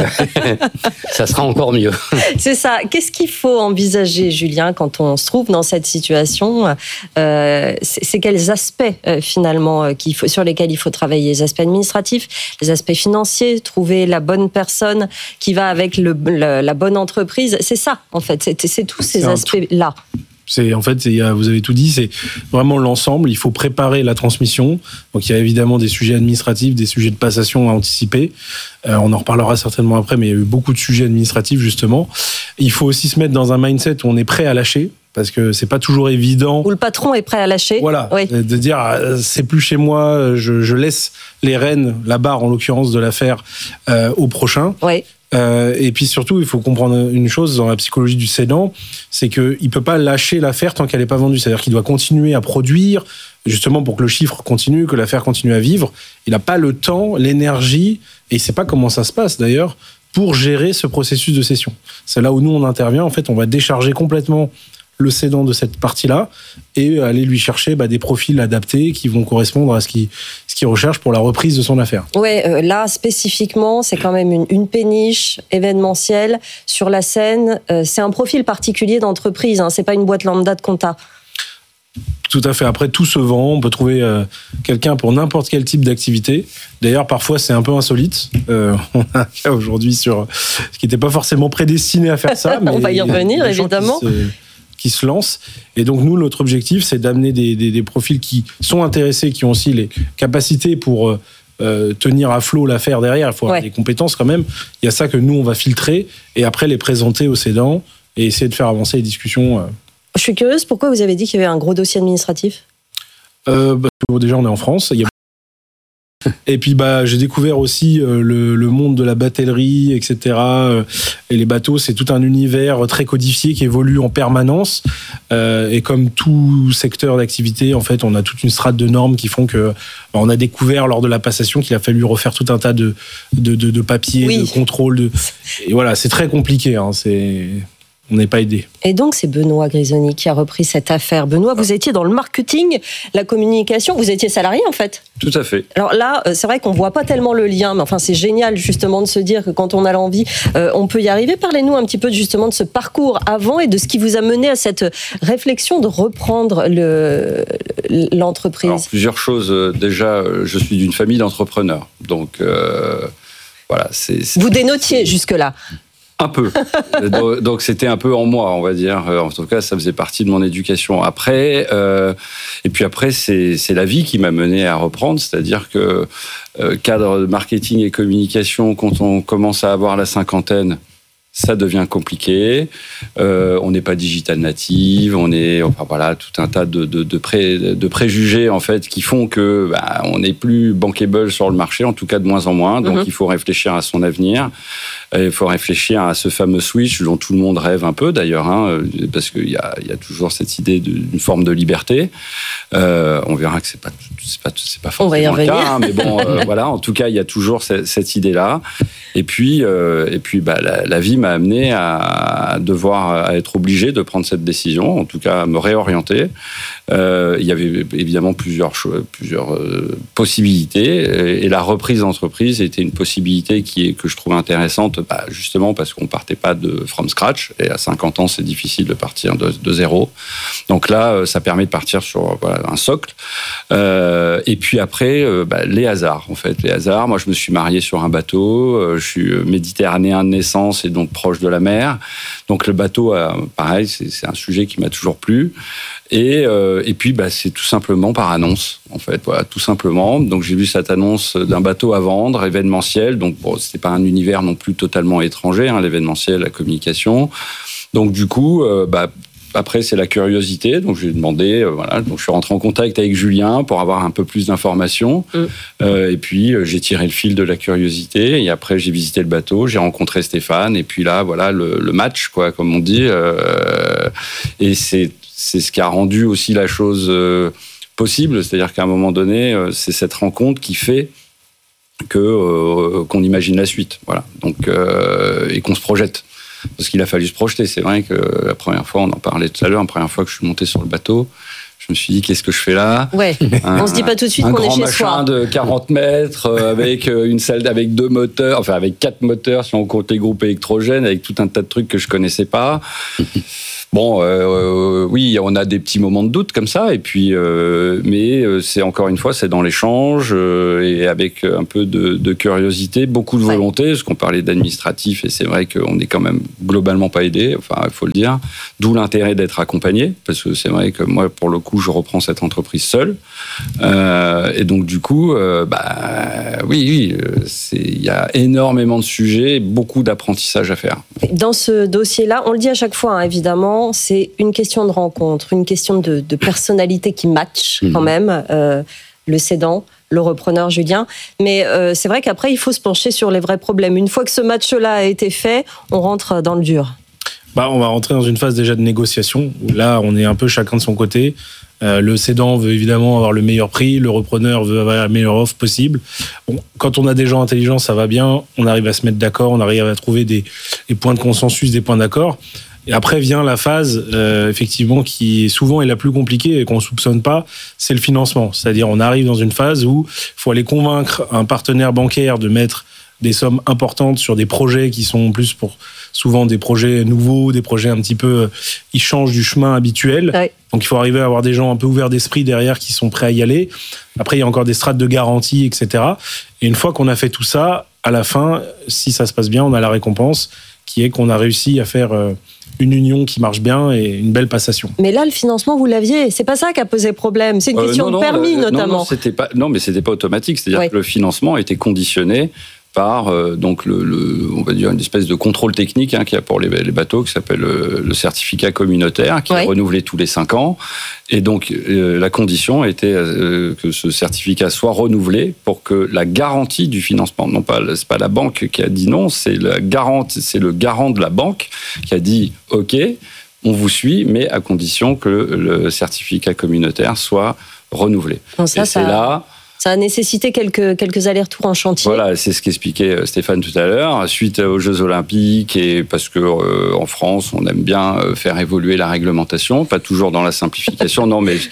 ça sera encore mieux. C'est ça. Qu'est-ce qu'il faut envisager, Julien, quand on se trouve dans cette situation? C'est quels aspects, finalement, sur lesquels il faut travailler? Les aspects administratifs, les aspects financiers, trouver la bonne personne qui va avec la bonne entreprise. C'est ça, en fait. C'est tous ces aspects-là. Vous avez tout dit, c'est vraiment l'ensemble. Il faut préparer la transmission. Donc, il y a évidemment des sujets administratifs, des sujets de passation à anticiper. On en reparlera certainement après, mais il y a eu beaucoup de sujets administratifs, justement. Il faut aussi se mettre dans un mindset où on est prêt à lâcher, parce que c'est pas toujours évident. Où le patron est prêt à lâcher. Voilà. Oui. De dire, c'est plus chez moi, je laisse les rênes, la barre en l'occurrence de l'affaire, au prochain. Oui. Et puis surtout, il faut comprendre une chose dans la psychologie du cédant, c'est qu'il ne peut pas lâcher l'affaire tant qu'elle n'est pas vendue. C'est-à-dire qu'il doit continuer à produire, justement pour que le chiffre continue, que l'affaire continue à vivre. Il n'a pas le temps, l'énergie, et il ne sait pas comment ça se passe d'ailleurs, pour gérer ce processus de cession. C'est là où nous, on intervient. En fait, on va décharger complètement le cédant de cette partie-là et aller lui chercher des profils adaptés qui vont correspondre à ce qu'il recherche pour la reprise de son affaire. Ouais, là spécifiquement, c'est quand même une péniche événementielle sur la scène. C'est un profil particulier d'entreprise, hein, c'est pas une boîte lambda de compta. Tout à fait. Après, tout se vend. On peut trouver quelqu'un pour n'importe quel type d'activité. D'ailleurs, parfois, c'est un peu insolite. On a un cas aujourd'hui sur ce qui n'était pas forcément prédestiné à faire ça. Mais on va y revenir, évidemment. Qui se lancent. Et donc, nous, notre objectif, c'est d'amener des profils qui sont intéressés, qui ont aussi les capacités pour tenir à flot l'affaire derrière. Il faut avoir des compétences quand même. Il y a ça que nous, on va filtrer et après les présenter aux cédants et essayer de faire avancer les discussions. Je suis curieuse, pourquoi vous avez dit qu'il y avait un gros dossier administratif? Parce que déjà, on est en France. Et puis j'ai découvert aussi le monde de la batellerie, etc. Et les bateaux, c'est tout un univers très codifié qui évolue en permanence. Et comme tout secteur d'activité, en fait, on a toute une strate de normes qui font que on a découvert lors de la passation qu'il a fallu refaire tout un tas de papiers, de contrôles. Et voilà, c'est très compliqué. Hein, on n'est pas aidé. Et donc, c'est Benoît Grisoni qui a repris cette affaire. Benoît, vous étiez dans le marketing, la communication, vous étiez salarié en fait. Tout à fait. Alors là, c'est vrai qu'on voit pas tellement le lien, mais enfin, c'est génial justement de se dire que quand on a l'envie, on peut y arriver. Parlez-nous un petit peu justement de ce parcours avant et de ce qui vous a mené à cette réflexion de reprendre l'entreprise. Alors, plusieurs choses. Déjà, je suis d'une famille d'entrepreneurs. Donc, voilà. Vous dénotiez jusque-là. Un peu. Donc c'était un peu en moi, on va dire. En tout cas, ça faisait partie de mon éducation. Après, et puis après, c'est la vie qui m'a mené à reprendre. C'est-à-dire que cadre de marketing et communication, quand on commence à avoir la cinquantaine, ça devient compliqué. On n'est pas digital native, voilà, tout un tas de préjugés en fait qui font que on n'est plus bankable sur le marché, en tout cas de moins en moins. Donc il faut réfléchir à son avenir. Il faut réfléchir à ce fameux switch dont tout le monde rêve un peu d'ailleurs, hein, parce qu'il y a toujours cette idée d'une forme de liberté. On verra que c'est pas forcément le cas, hein, mais bon, voilà. En tout cas, il y a toujours cette idée-là. Et puis, la vie m'a amené à être obligé de prendre cette décision, en tout cas à me réorienter. Il y avait évidemment plusieurs possibilités, et la reprise d'entreprise était une possibilité que je trouve intéressante, justement parce qu'on partait pas de from scratch, et à 50 ans c'est difficile de partir de zéro. Donc là, ça permet de partir sur un socle. Et puis après, les hasards en fait, les hasards. Moi, je me suis marié sur un bateau. Je suis méditerranéen de naissance, et donc proche de la mer. Donc le bateau, pareil, c'est un sujet qui m'a toujours plu. Et puis, c'est tout simplement par annonce, en fait. Voilà, tout simplement. Donc, j'ai vu cette annonce d'un bateau à vendre, événementiel. Donc, c'était pas un univers non plus totalement étranger, l'événementiel, la communication. Donc, du coup, après, c'est la curiosité. Donc, j'ai demandé, Donc, je suis rentré en contact avec Julien pour avoir un peu plus d'informations. Et puis, j'ai tiré le fil de la curiosité. Et après, j'ai visité le bateau, j'ai rencontré Stéphane. Et puis là, voilà, le match, quoi, comme on dit. Et c'est ce qui a rendu aussi la chose possible. C'est-à-dire qu'à un moment donné, c'est cette rencontre qui fait qu'on imagine la suite. Voilà. Donc, et qu'on se projette. Parce qu'il a fallu se projeter. C'est vrai que la première fois, on en parlait tout à l'heure, la première fois que je suis monté sur le bateau, je me suis dit, qu'est-ce que je fais là ? Ouais. On se dit pas tout de suite qu'on est chez soi. Un grand machin de 40 mètres, avec une salle avec 2 moteurs, enfin avec 4 moteurs si on compte les groupes électrogènes, avec tout un tas de trucs que je connaissais pas. Bon, oui, on a des petits moments de doute comme ça, et puis, mais c'est encore une fois, c'est dans l'échange et avec un peu de curiosité, beaucoup de volonté, parce qu'on parlait d'administratif, et c'est vrai qu'on n'est quand même globalement pas aidé, enfin, il faut le dire. D'où l'intérêt d'être accompagné, parce que c'est vrai que moi, pour le coup, je reprends cette entreprise seule, et donc du coup, oui, il y a énormément de sujets, beaucoup d'apprentissage à faire. Dans ce dossier-là, on le dit à chaque fois, évidemment. C'est une question de rencontre, une question de personnalité qui match quand même, le cédant, le repreneur Julien. Mais c'est vrai qu'après, il faut se pencher sur les vrais problèmes. Une fois que ce match-là a été fait, on rentre dans le dur. On va rentrer dans une phase déjà de négociation, où là, on est un peu chacun de son côté. Le cédant veut évidemment avoir le meilleur prix, le repreneur veut avoir la meilleure offre possible. Bon, quand on a des gens intelligents, ça va bien, on arrive à se mettre d'accord, on arrive à trouver des points de consensus, des points d'accord. Et après vient la phase, effectivement, qui souvent est la plus compliquée et qu'on ne soupçonne pas, c'est le financement. C'est-à-dire, on arrive dans une phase où il faut aller convaincre un partenaire bancaire de mettre des sommes importantes sur des projets qui sont plus pour souvent des projets nouveaux, des projets un petit peu, ils changent du chemin habituel. Ouais. Donc il faut arriver à avoir des gens un peu ouverts d'esprit derrière qui sont prêts à y aller. Après, il y a encore des strates de garantie, etc. Et une fois qu'on a fait tout ça, à la fin, si ça se passe bien, on a la récompense qui est qu'on a réussi à faire une union qui marche bien et une belle passation. Mais là, le financement, vous l'aviez. C'est pas ça qui a posé problème. C'est une question de permis, notamment. Non, mais c'était pas automatique. C'est-à-dire que le financement était conditionné par donc on va dire une espèce de contrôle technique qu'il y a pour les bateaux qui s'appelle le certificat communautaire qui est renouvelé tous les 5 ans et donc la condition était que ce certificat soit renouvelé pour que la garantie du financement, non pas c'est pas la banque qui a dit non, c'est le garant de la banque qui a dit OK, on vous suit, mais à condition que le certificat communautaire soit renouvelé. Donc ça, c'est là. Ça a nécessité quelques allers-retours en chantier. Voilà, c'est ce qu'expliquait Stéphane tout à l'heure. Suite aux Jeux Olympiques, et parce que en France, on aime bien faire évoluer la réglementation, pas toujours dans la simplification. Non, mais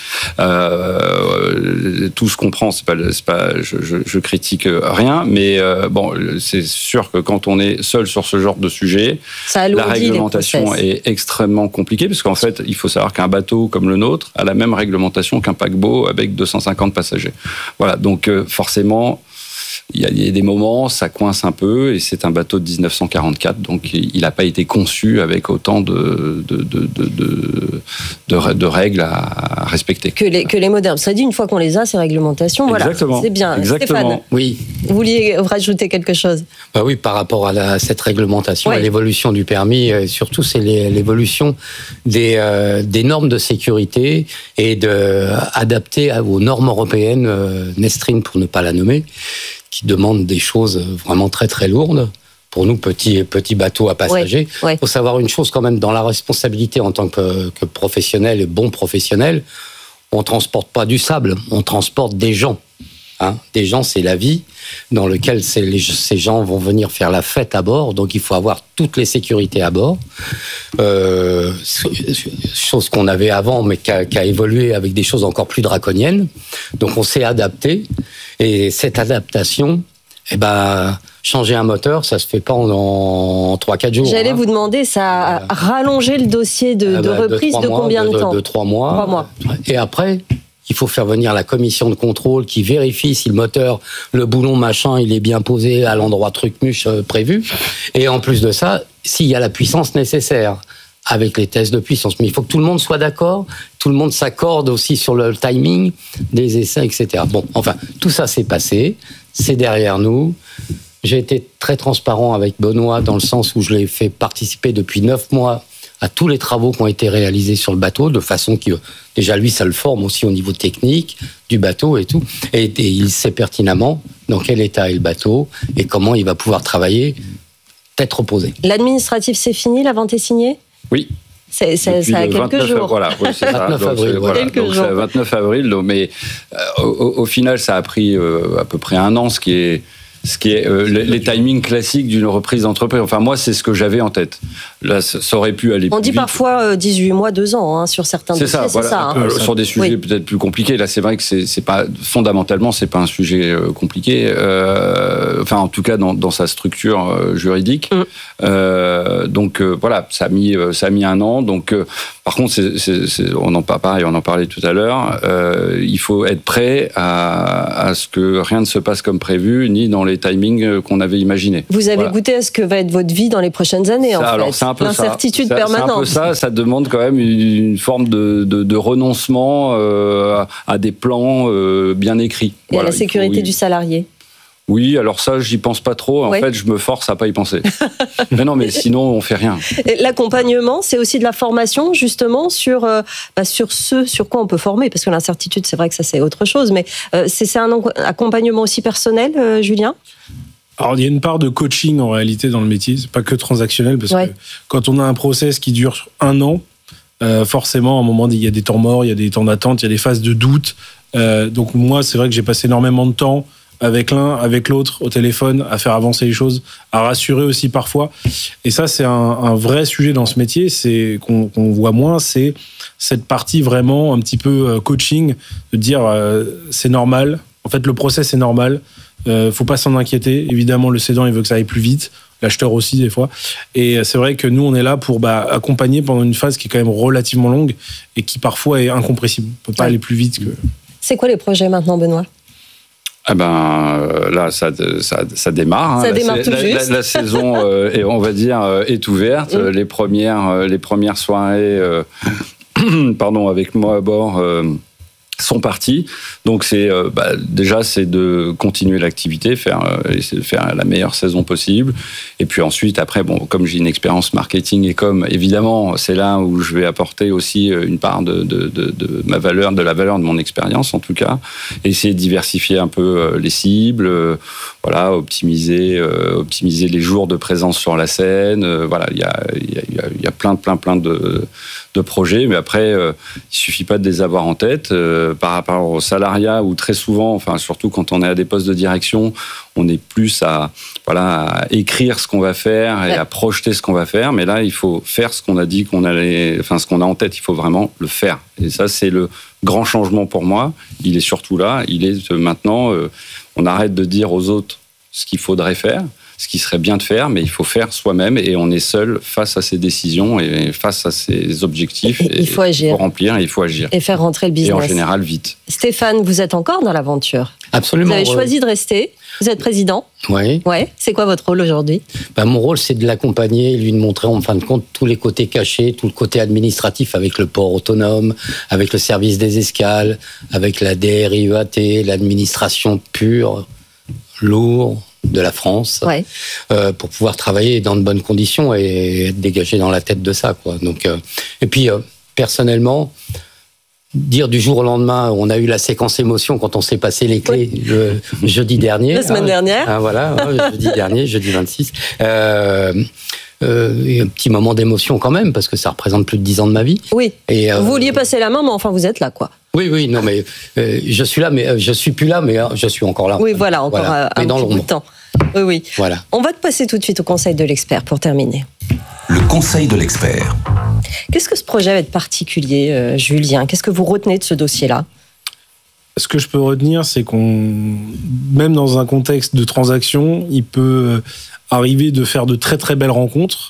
tout se comprend. C'est pas. Je critique rien, mais bon, c'est sûr que quand on est seul sur ce genre de sujet, la réglementation est extrêmement compliquée, parce qu'en fait, il faut savoir qu'un bateau comme le nôtre a la même réglementation qu'un paquebot avec 250 passagers. Voilà. Donc forcément, il y a des moments, ça coince un peu, et c'est un bateau de 1944, donc il n'a pas été conçu avec autant de règles à respecter. Que les modernes. Ça dit, une fois qu'on les a, ces réglementations, exactement. Voilà, c'est bien. Exactement. Stéphane, oui. Vous vouliez rajouter quelque chose ? Oui, par rapport à cette réglementation, à l'évolution du permis, surtout c'est l'évolution des normes de sécurité et adaptées aux normes européennes, Nestrin pour ne pas la nommer, qui demandent des choses vraiment très très lourdes. Pour nous, petits bateaux à passagers. Il faut savoir une chose quand même, dans la responsabilité en tant que professionnel et bon professionnel, on ne transporte pas du sable, on transporte des gens. Des gens, c'est la vie, dans lequel ces gens vont venir faire la fête à bord, donc il faut avoir toutes les sécurités à bord. Chose qu'on avait avant, mais qui a évolué avec des choses encore plus draconiennes. Donc on s'est adapté, et cette adaptation, changer un moteur, ça se fait pas en 3-4 jours. J'allais vous demander, ça a rallongé le dossier de reprise de combien de temps ? De 3 mois. 3 mois. Et après, il faut faire venir la commission de contrôle qui vérifie si le moteur, le boulon machin, il est bien posé à l'endroit truc-muche prévu. Et en plus de ça, s'il y a la puissance nécessaire avec les tests de puissance. Mais il faut que tout le monde soit d'accord, tout le monde s'accorde aussi sur le timing des essais, etc. Bon, enfin, tout ça s'est passé, c'est derrière nous. J'ai été très transparent avec Benoît dans le sens où je l'ai fait participer depuis 9 mois à tous les travaux qui ont été réalisés sur le bateau, de façon que, déjà lui, ça le forme aussi au niveau technique du bateau et tout. Et il sait pertinemment dans quel état est le bateau et comment il va pouvoir travailler, tête reposée. L'administratif, c'est fini, la vente est signée ? Oui. C'est à quelques jours. Voilà, oui, c'est 29 avril. Voilà. Donc, c'est 29 avril, donc, mais au final, ça a pris à peu près un an, ce qui est les timings classiques d'une reprise d'entreprise. Enfin, moi, c'est ce que j'avais en tête. Là, ça aurait pu aller plus vite. On dit parfois 18 mois, 2 ans sur certains dossiers. C'est ça. Sur des sujets peut-être plus compliqués. Là, c'est vrai que c'est pas fondamentalement, c'est pas un sujet compliqué. Enfin, en tout cas, dans sa structure juridique. Donc voilà, ça a mis un an. Donc, par contre, on en parlait tout à l'heure. Il faut être prêt à ce que rien ne se passe comme prévu, ni dans les timings qu'on avait imaginés. Vous avez goûté à ce que va être votre vie dans les prochaines années, en fait. Alors, c'est un peu l'incertitude permanente. C'est un peu ça. Ça demande quand même une forme de renoncement à des plans bien écrits. Et à la sécurité du salarié. Oui, alors ça, j'y pense pas trop. En fait, je me force à pas y penser. Mais non, mais sinon, on fait rien. Et l'accompagnement, c'est aussi de la formation, justement, sur ce sur quoi on peut former. Parce que l'incertitude, c'est vrai que ça, c'est autre chose. Mais c'est un accompagnement aussi personnel, Julien ? Alors, il y a une part de coaching, en réalité, dans le métier. C'est pas que transactionnel, parce que quand on a un process qui dure 1 an, forcément, à un moment, il y a des temps morts, il y a des temps d'attente, il y a des phases de doute. Donc, moi, c'est vrai que j'ai passé énormément de temps avec l'un, avec l'autre, au téléphone, à faire avancer les choses, à rassurer aussi parfois. Et ça, c'est un vrai sujet dans ce métier, c'est qu'on voit moins, c'est cette partie vraiment un petit peu coaching, de dire c'est normal, en fait le process est normal, faut pas s'en inquiéter. Évidemment, le cédant, il veut que ça aille plus vite, l'acheteur aussi des fois. Et c'est vrai que nous, on est là pour accompagner pendant une phase qui est quand même relativement longue et qui parfois est incompressible. On peut pas aller plus vite que... C'est quoi les projets maintenant, Benoît ? Là, ça démarre. Ça démarre tout juste. La saison, on va dire, est ouverte. Les premières soirées, avec moi à bord, sont partis. Donc déjà c'est de continuer l'activité, essayer de faire la meilleure saison possible. Et puis ensuite après comme j'ai une expérience marketing et évidemment c'est là où je vais apporter aussi une part de ma valeur, de la valeur de mon expérience en tout cas. Essayer de diversifier un peu les cibles, optimiser les jours de présence sur la scène. Il y a plein de projets, mais après il suffit pas de les avoir en tête. Par rapport au salariat, où très souvent, surtout quand on est à des postes de direction, on est plus à écrire ce qu'on va faire et à projeter ce qu'on va faire. Mais là, il faut faire ce qu'on a dit ce qu'on a en tête. Il faut vraiment le faire. Et ça, c'est le grand changement pour moi. Il est surtout là. Il est maintenant, on arrête de dire aux autres ce qu'il faudrait faire, ce qui serait bien de faire, mais il faut faire soi-même et on est seul face à ses décisions et face à ses objectifs. Il faut agir. Il faut remplir et il faut agir. Et faire rentrer le business. Et en général, vite. Stéphane, vous êtes encore dans l'aventure ? Absolument. Vous avez choisi de rester. Vous êtes président ? Oui. Ouais. C'est quoi votre rôle aujourd'hui ? Mon rôle, c'est de l'accompagner et lui de montrer, en fin de compte, tous les côtés cachés, tout le côté administratif avec le port autonome, avec le service des escales, avec la DRIEAT, l'administration pure, lourde de la France, pour pouvoir travailler dans de bonnes conditions et être dégagé dans la tête de ça, quoi. Donc, et puis personnellement, dire du jour au lendemain, on a eu la séquence émotion quand on s'est passé les clés le jeudi dernier. La semaine dernière. Jeudi dernier, jeudi 26. Un petit moment d'émotion quand même, parce que ça représente plus de 10 ans de ma vie. Oui. Et vous vouliez passer la main, mais enfin vous êtes là, quoi. Oui, non, mais je suis là, mais je suis plus là, mais je suis encore là. Oui, voilà, encore un petit bout de temps. Oui. Voilà. On va te passer tout de suite au conseil de l'expert pour terminer. Le conseil de l'expert. Qu'est-ce que ce projet va être particulier, Julien ? Qu'est-ce que vous retenez de ce dossier-là ? Ce que je peux retenir, c'est même dans un contexte de transaction, il peut arriver de faire de très très belles rencontres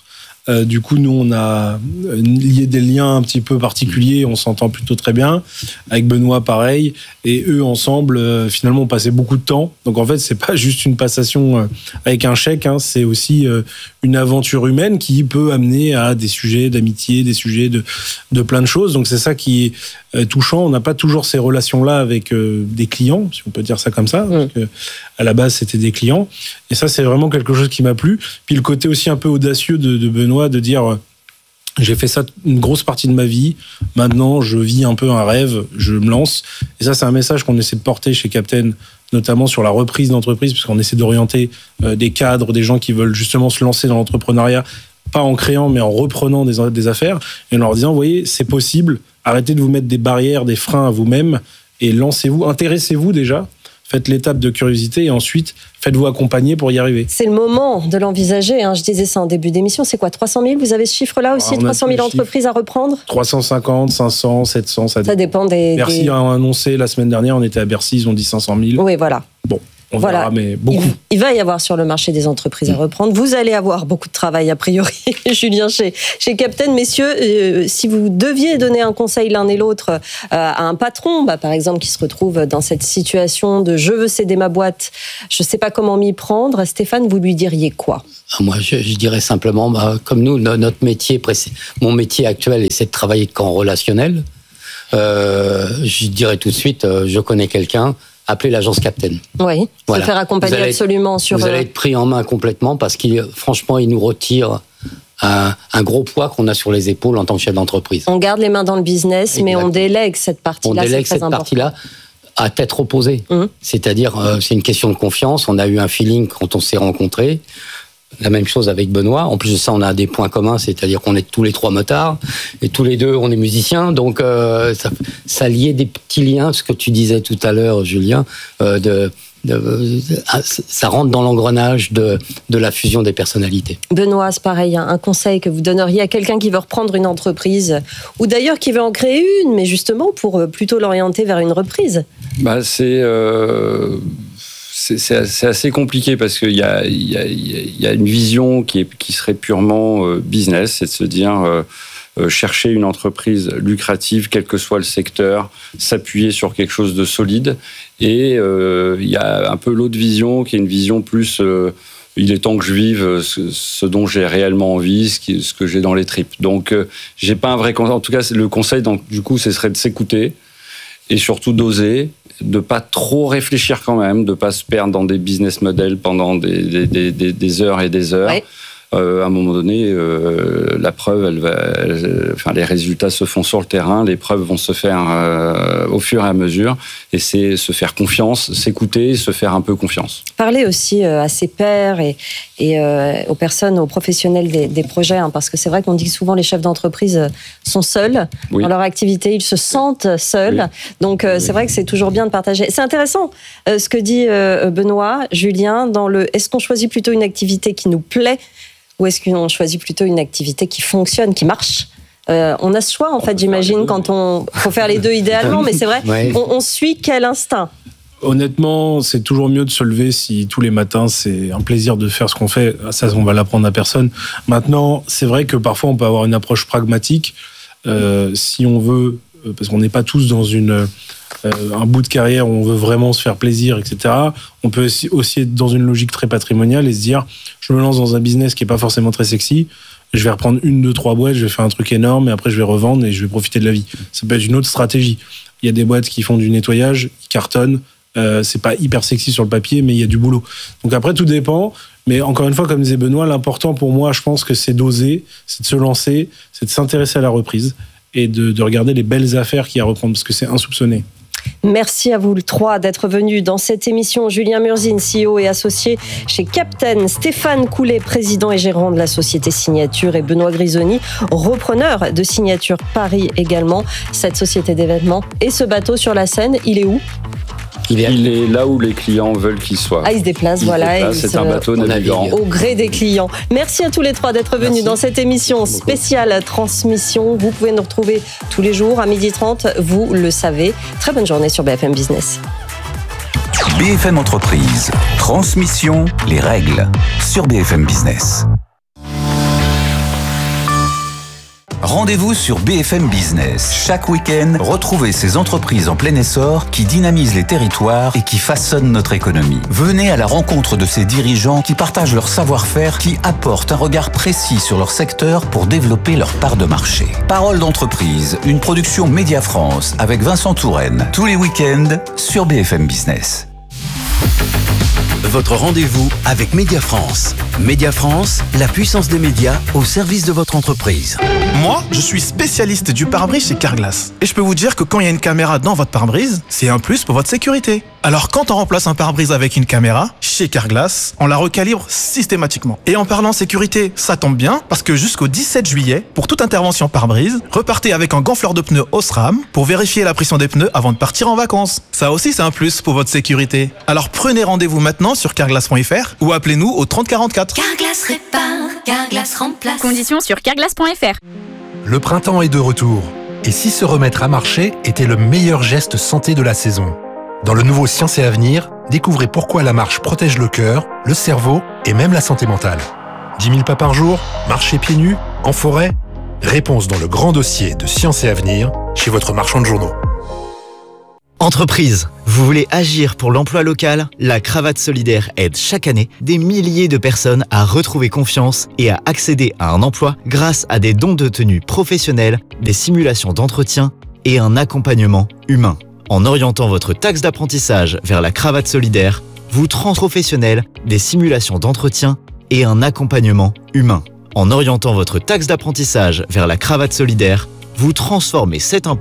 Du coup, nous, on a lié des liens un petit peu particuliers. On s'entend plutôt très bien. Avec Benoît, pareil. Et eux, ensemble, finalement, on passait beaucoup de temps. Donc, en fait, c'est pas juste une passation avec un chèque. Hein, c'est aussi une aventure humaine qui peut amener à des sujets d'amitié, des sujets de plein de choses. Donc, c'est ça qui est touchant. On n'a pas toujours ces relations-là avec des clients, si on peut dire ça comme ça. Parce que, à la base, c'était des clients. Et ça, c'est vraiment quelque chose qui m'a plu. Puis le côté aussi un peu audacieux de Benoît, de dire j'ai fait ça une grosse partie de ma vie, maintenant je vis un peu un rêve, je me lance. Et ça, c'est un message qu'on essaie de porter chez Captain, notamment sur la reprise d'entreprise, parce qu'on essaie d'orienter des cadres, des gens qui veulent justement se lancer dans l'entrepreneuriat, pas en créant, mais en reprenant des affaires, et en leur disant, vous voyez, c'est possible, arrêtez de vous mettre des barrières, des freins à vous-même, et lancez-vous, intéressez-vous déjà, faites l'étape de curiosité et ensuite faites-vous accompagner pour y arriver. C'est le moment de l'envisager. Hein. Je disais ça en début d'émission. C'est quoi, 300 000 ? Vous avez ce chiffre-là aussi, 300 000 entreprises à reprendre ? 350, 500, 700, ça dépend des... Bercy a annoncé la semaine dernière, on était à Bercy, ils ont dit 500 000. Oui, voilà. Bon. On verra, mais beaucoup. Il va y avoir sur le marché des entreprises à reprendre. Vous allez avoir beaucoup de travail, a priori, Julien, chez Captain. Messieurs, si vous deviez donner un conseil l'un et l'autre à un patron, par exemple, qui se retrouve dans cette situation de « je veux céder ma boîte, je ne sais pas comment m'y prendre », Stéphane, vous lui diriez quoi ? Moi, je dirais simplement, comme nous, notre métier, mon métier actuel, c'est de travailler qu'en relationnel. Je dirais tout de suite, je connais quelqu'un, appelez l'agence Captain. Oui, se faire accompagner absolument sur... Vous allez être pris en main complètement parce franchement, il nous retire un gros poids qu'on a sur les épaules en tant que chef d'entreprise. On garde les mains dans le business, mais on délègue cette partie-là. On délègue cette partie-là à tête reposée. C'est-à-dire, c'est une question de confiance. On a eu un feeling quand on s'est rencontrés. La même chose avec Benoît. En plus de ça, on a des points communs, c'est-à-dire qu'on est tous les trois motards et tous les deux, on est musiciens. Donc, ça liait des petits liens, ce que tu disais tout à l'heure, Julien, ça rentre dans l'engrenage de la fusion des personnalités. Benoît, c'est pareil, un conseil que vous donneriez à quelqu'un qui veut reprendre une entreprise ou d'ailleurs qui veut en créer une, mais justement pour plutôt l'orienter vers une reprise. C'est assez compliqué parce qu'il y a une vision qui serait purement business, c'est de se dire chercher une entreprise lucrative, quel que soit le secteur, s'appuyer sur quelque chose de solide. Et il y a un peu l'autre vision qui est une vision plus il est temps que je vive ce dont j'ai réellement envie, ce que j'ai dans les tripes. Donc j'ai pas un vrai conseil. En tout cas, le conseil, du coup, ce serait de s'écouter et surtout d'oser, de pas trop réfléchir quand même, de pas se perdre dans des business models pendant des heures et des heures. Ouais. À un moment donné, la preuve, les résultats se font sur le terrain, les preuves vont se faire au fur et à mesure, et c'est se faire confiance, s'écouter, se faire un peu confiance. Parler aussi à ses pairs et aux personnes, aux professionnels des projets, hein, parce que c'est vrai qu'on dit souvent les chefs d'entreprise sont seuls dans leur activité, ils se sentent seuls, donc c'est vrai que c'est toujours bien de partager. C'est intéressant ce que dit Benoît, Julien, est-ce qu'on choisit plutôt une activité qui nous plaît ou est-ce qu'on choisit plutôt une activité qui fonctionne, qui marche ? On a ce choix, en fait, j'imagine, quand on... faut faire les deux idéalement, mais c'est vrai, on suit quel instinct ? Honnêtement, c'est toujours mieux de se lever si tous les matins, c'est un plaisir de faire ce qu'on fait. Ça, on va l'apprendre à personne. Maintenant, c'est vrai que parfois, on peut avoir une approche pragmatique. Si on veut, parce qu'on n'est pas tous dans un bout de carrière où on veut vraiment se faire plaisir, etc. On peut aussi être dans une logique très patrimoniale et se dire, je me lance dans un business qui n'est pas forcément très sexy, je vais reprendre 1, 2, 3 boîtes, je vais faire un truc énorme et après je vais revendre et je vais profiter de la vie. Ça peut être une autre stratégie. Il y a des boîtes qui font du nettoyage, qui cartonnent, c'est pas hyper sexy sur le papier, mais il y a du boulot. Donc après, tout dépend. Mais encore une fois, comme disait Benoît, l'important pour moi, je pense que c'est d'oser, c'est de se lancer, c'est de s'intéresser à la reprise et de regarder les belles affaires qu'il y a à reprendre, parce que c'est insoupçonné. Merci à vous le trois d'être venus dans cette émission. Julien Murzin, CEO et associé chez Captain, Stéphane Coulet, président et gérant de la société Signature, et Benoît Grisoni, repreneur de Signature Paris également. Cette société d'événements et ce bateau sur la Seine, il est où ? Il est là où les clients veulent qu'il soit. Ah, il se déplace, voilà. C'est un bateau navigant. Au gré des clients. Merci à tous les trois d'être venus dans cette émission spéciale transmission. Vous pouvez nous retrouver tous les jours à 12h30, vous le savez. Très bonne journée sur BFM Business. BFM Entreprise, transmission, les règles sur BFM Business. Rendez-vous sur BFM Business. Chaque week-end, retrouvez ces entreprises en plein essor qui dynamisent les territoires et qui façonnent notre économie. Venez à la rencontre de ces dirigeants qui partagent leur savoir-faire, qui apportent un regard précis sur leur secteur pour développer leur part de marché. Parole d'entreprise, une production Média France avec Vincent Touraine. Tous les week-ends sur BFM Business. Votre rendez-vous avec Média France. Média France, la puissance des médias au service de votre entreprise. Moi, je suis spécialiste du pare-brise chez Carglass. Et je peux vous dire que quand il y a une caméra dans votre pare-brise, c'est un plus pour votre sécurité. Alors quand on remplace un pare-brise avec une caméra, chez Carglass, on la recalibre systématiquement. Et en parlant sécurité, ça tombe bien, parce que jusqu'au 17 juillet, pour toute intervention pare-brise, repartez avec un gonfleur de pneus Osram pour vérifier la pression des pneus avant de partir en vacances. Ça aussi, c'est un plus pour votre sécurité. Alors prenez rendez-vous maintenant sur carglass.fr ou appelez-nous au 30 44. Carglass répare, Carglass remplace. Conditions sur carglass.fr. Le printemps est de retour. Et si se remettre à marcher était le meilleur geste santé de la saison? Dans le nouveau Science et Avenir, découvrez pourquoi la marche protège le cœur, le cerveau et même la santé mentale. 10 000 pas par jour, marcher pieds nus, en forêt? Réponse dans le grand dossier de Science et Avenir, chez votre marchand de journaux. Entreprise, vous voulez agir pour l'emploi local? La Cravate Solidaire aide chaque année des milliers de personnes à retrouver confiance et à accéder à un emploi grâce à des dons de tenue professionnels, des simulations d'entretien et un accompagnement humain. En orientant votre taxe d'apprentissage vers la Cravate Solidaire, vous professionnels, des simulations d'entretien et un accompagnement humain. En orientant votre taxe d'apprentissage vers la Cravate Solidaire, vous transformez cet impôt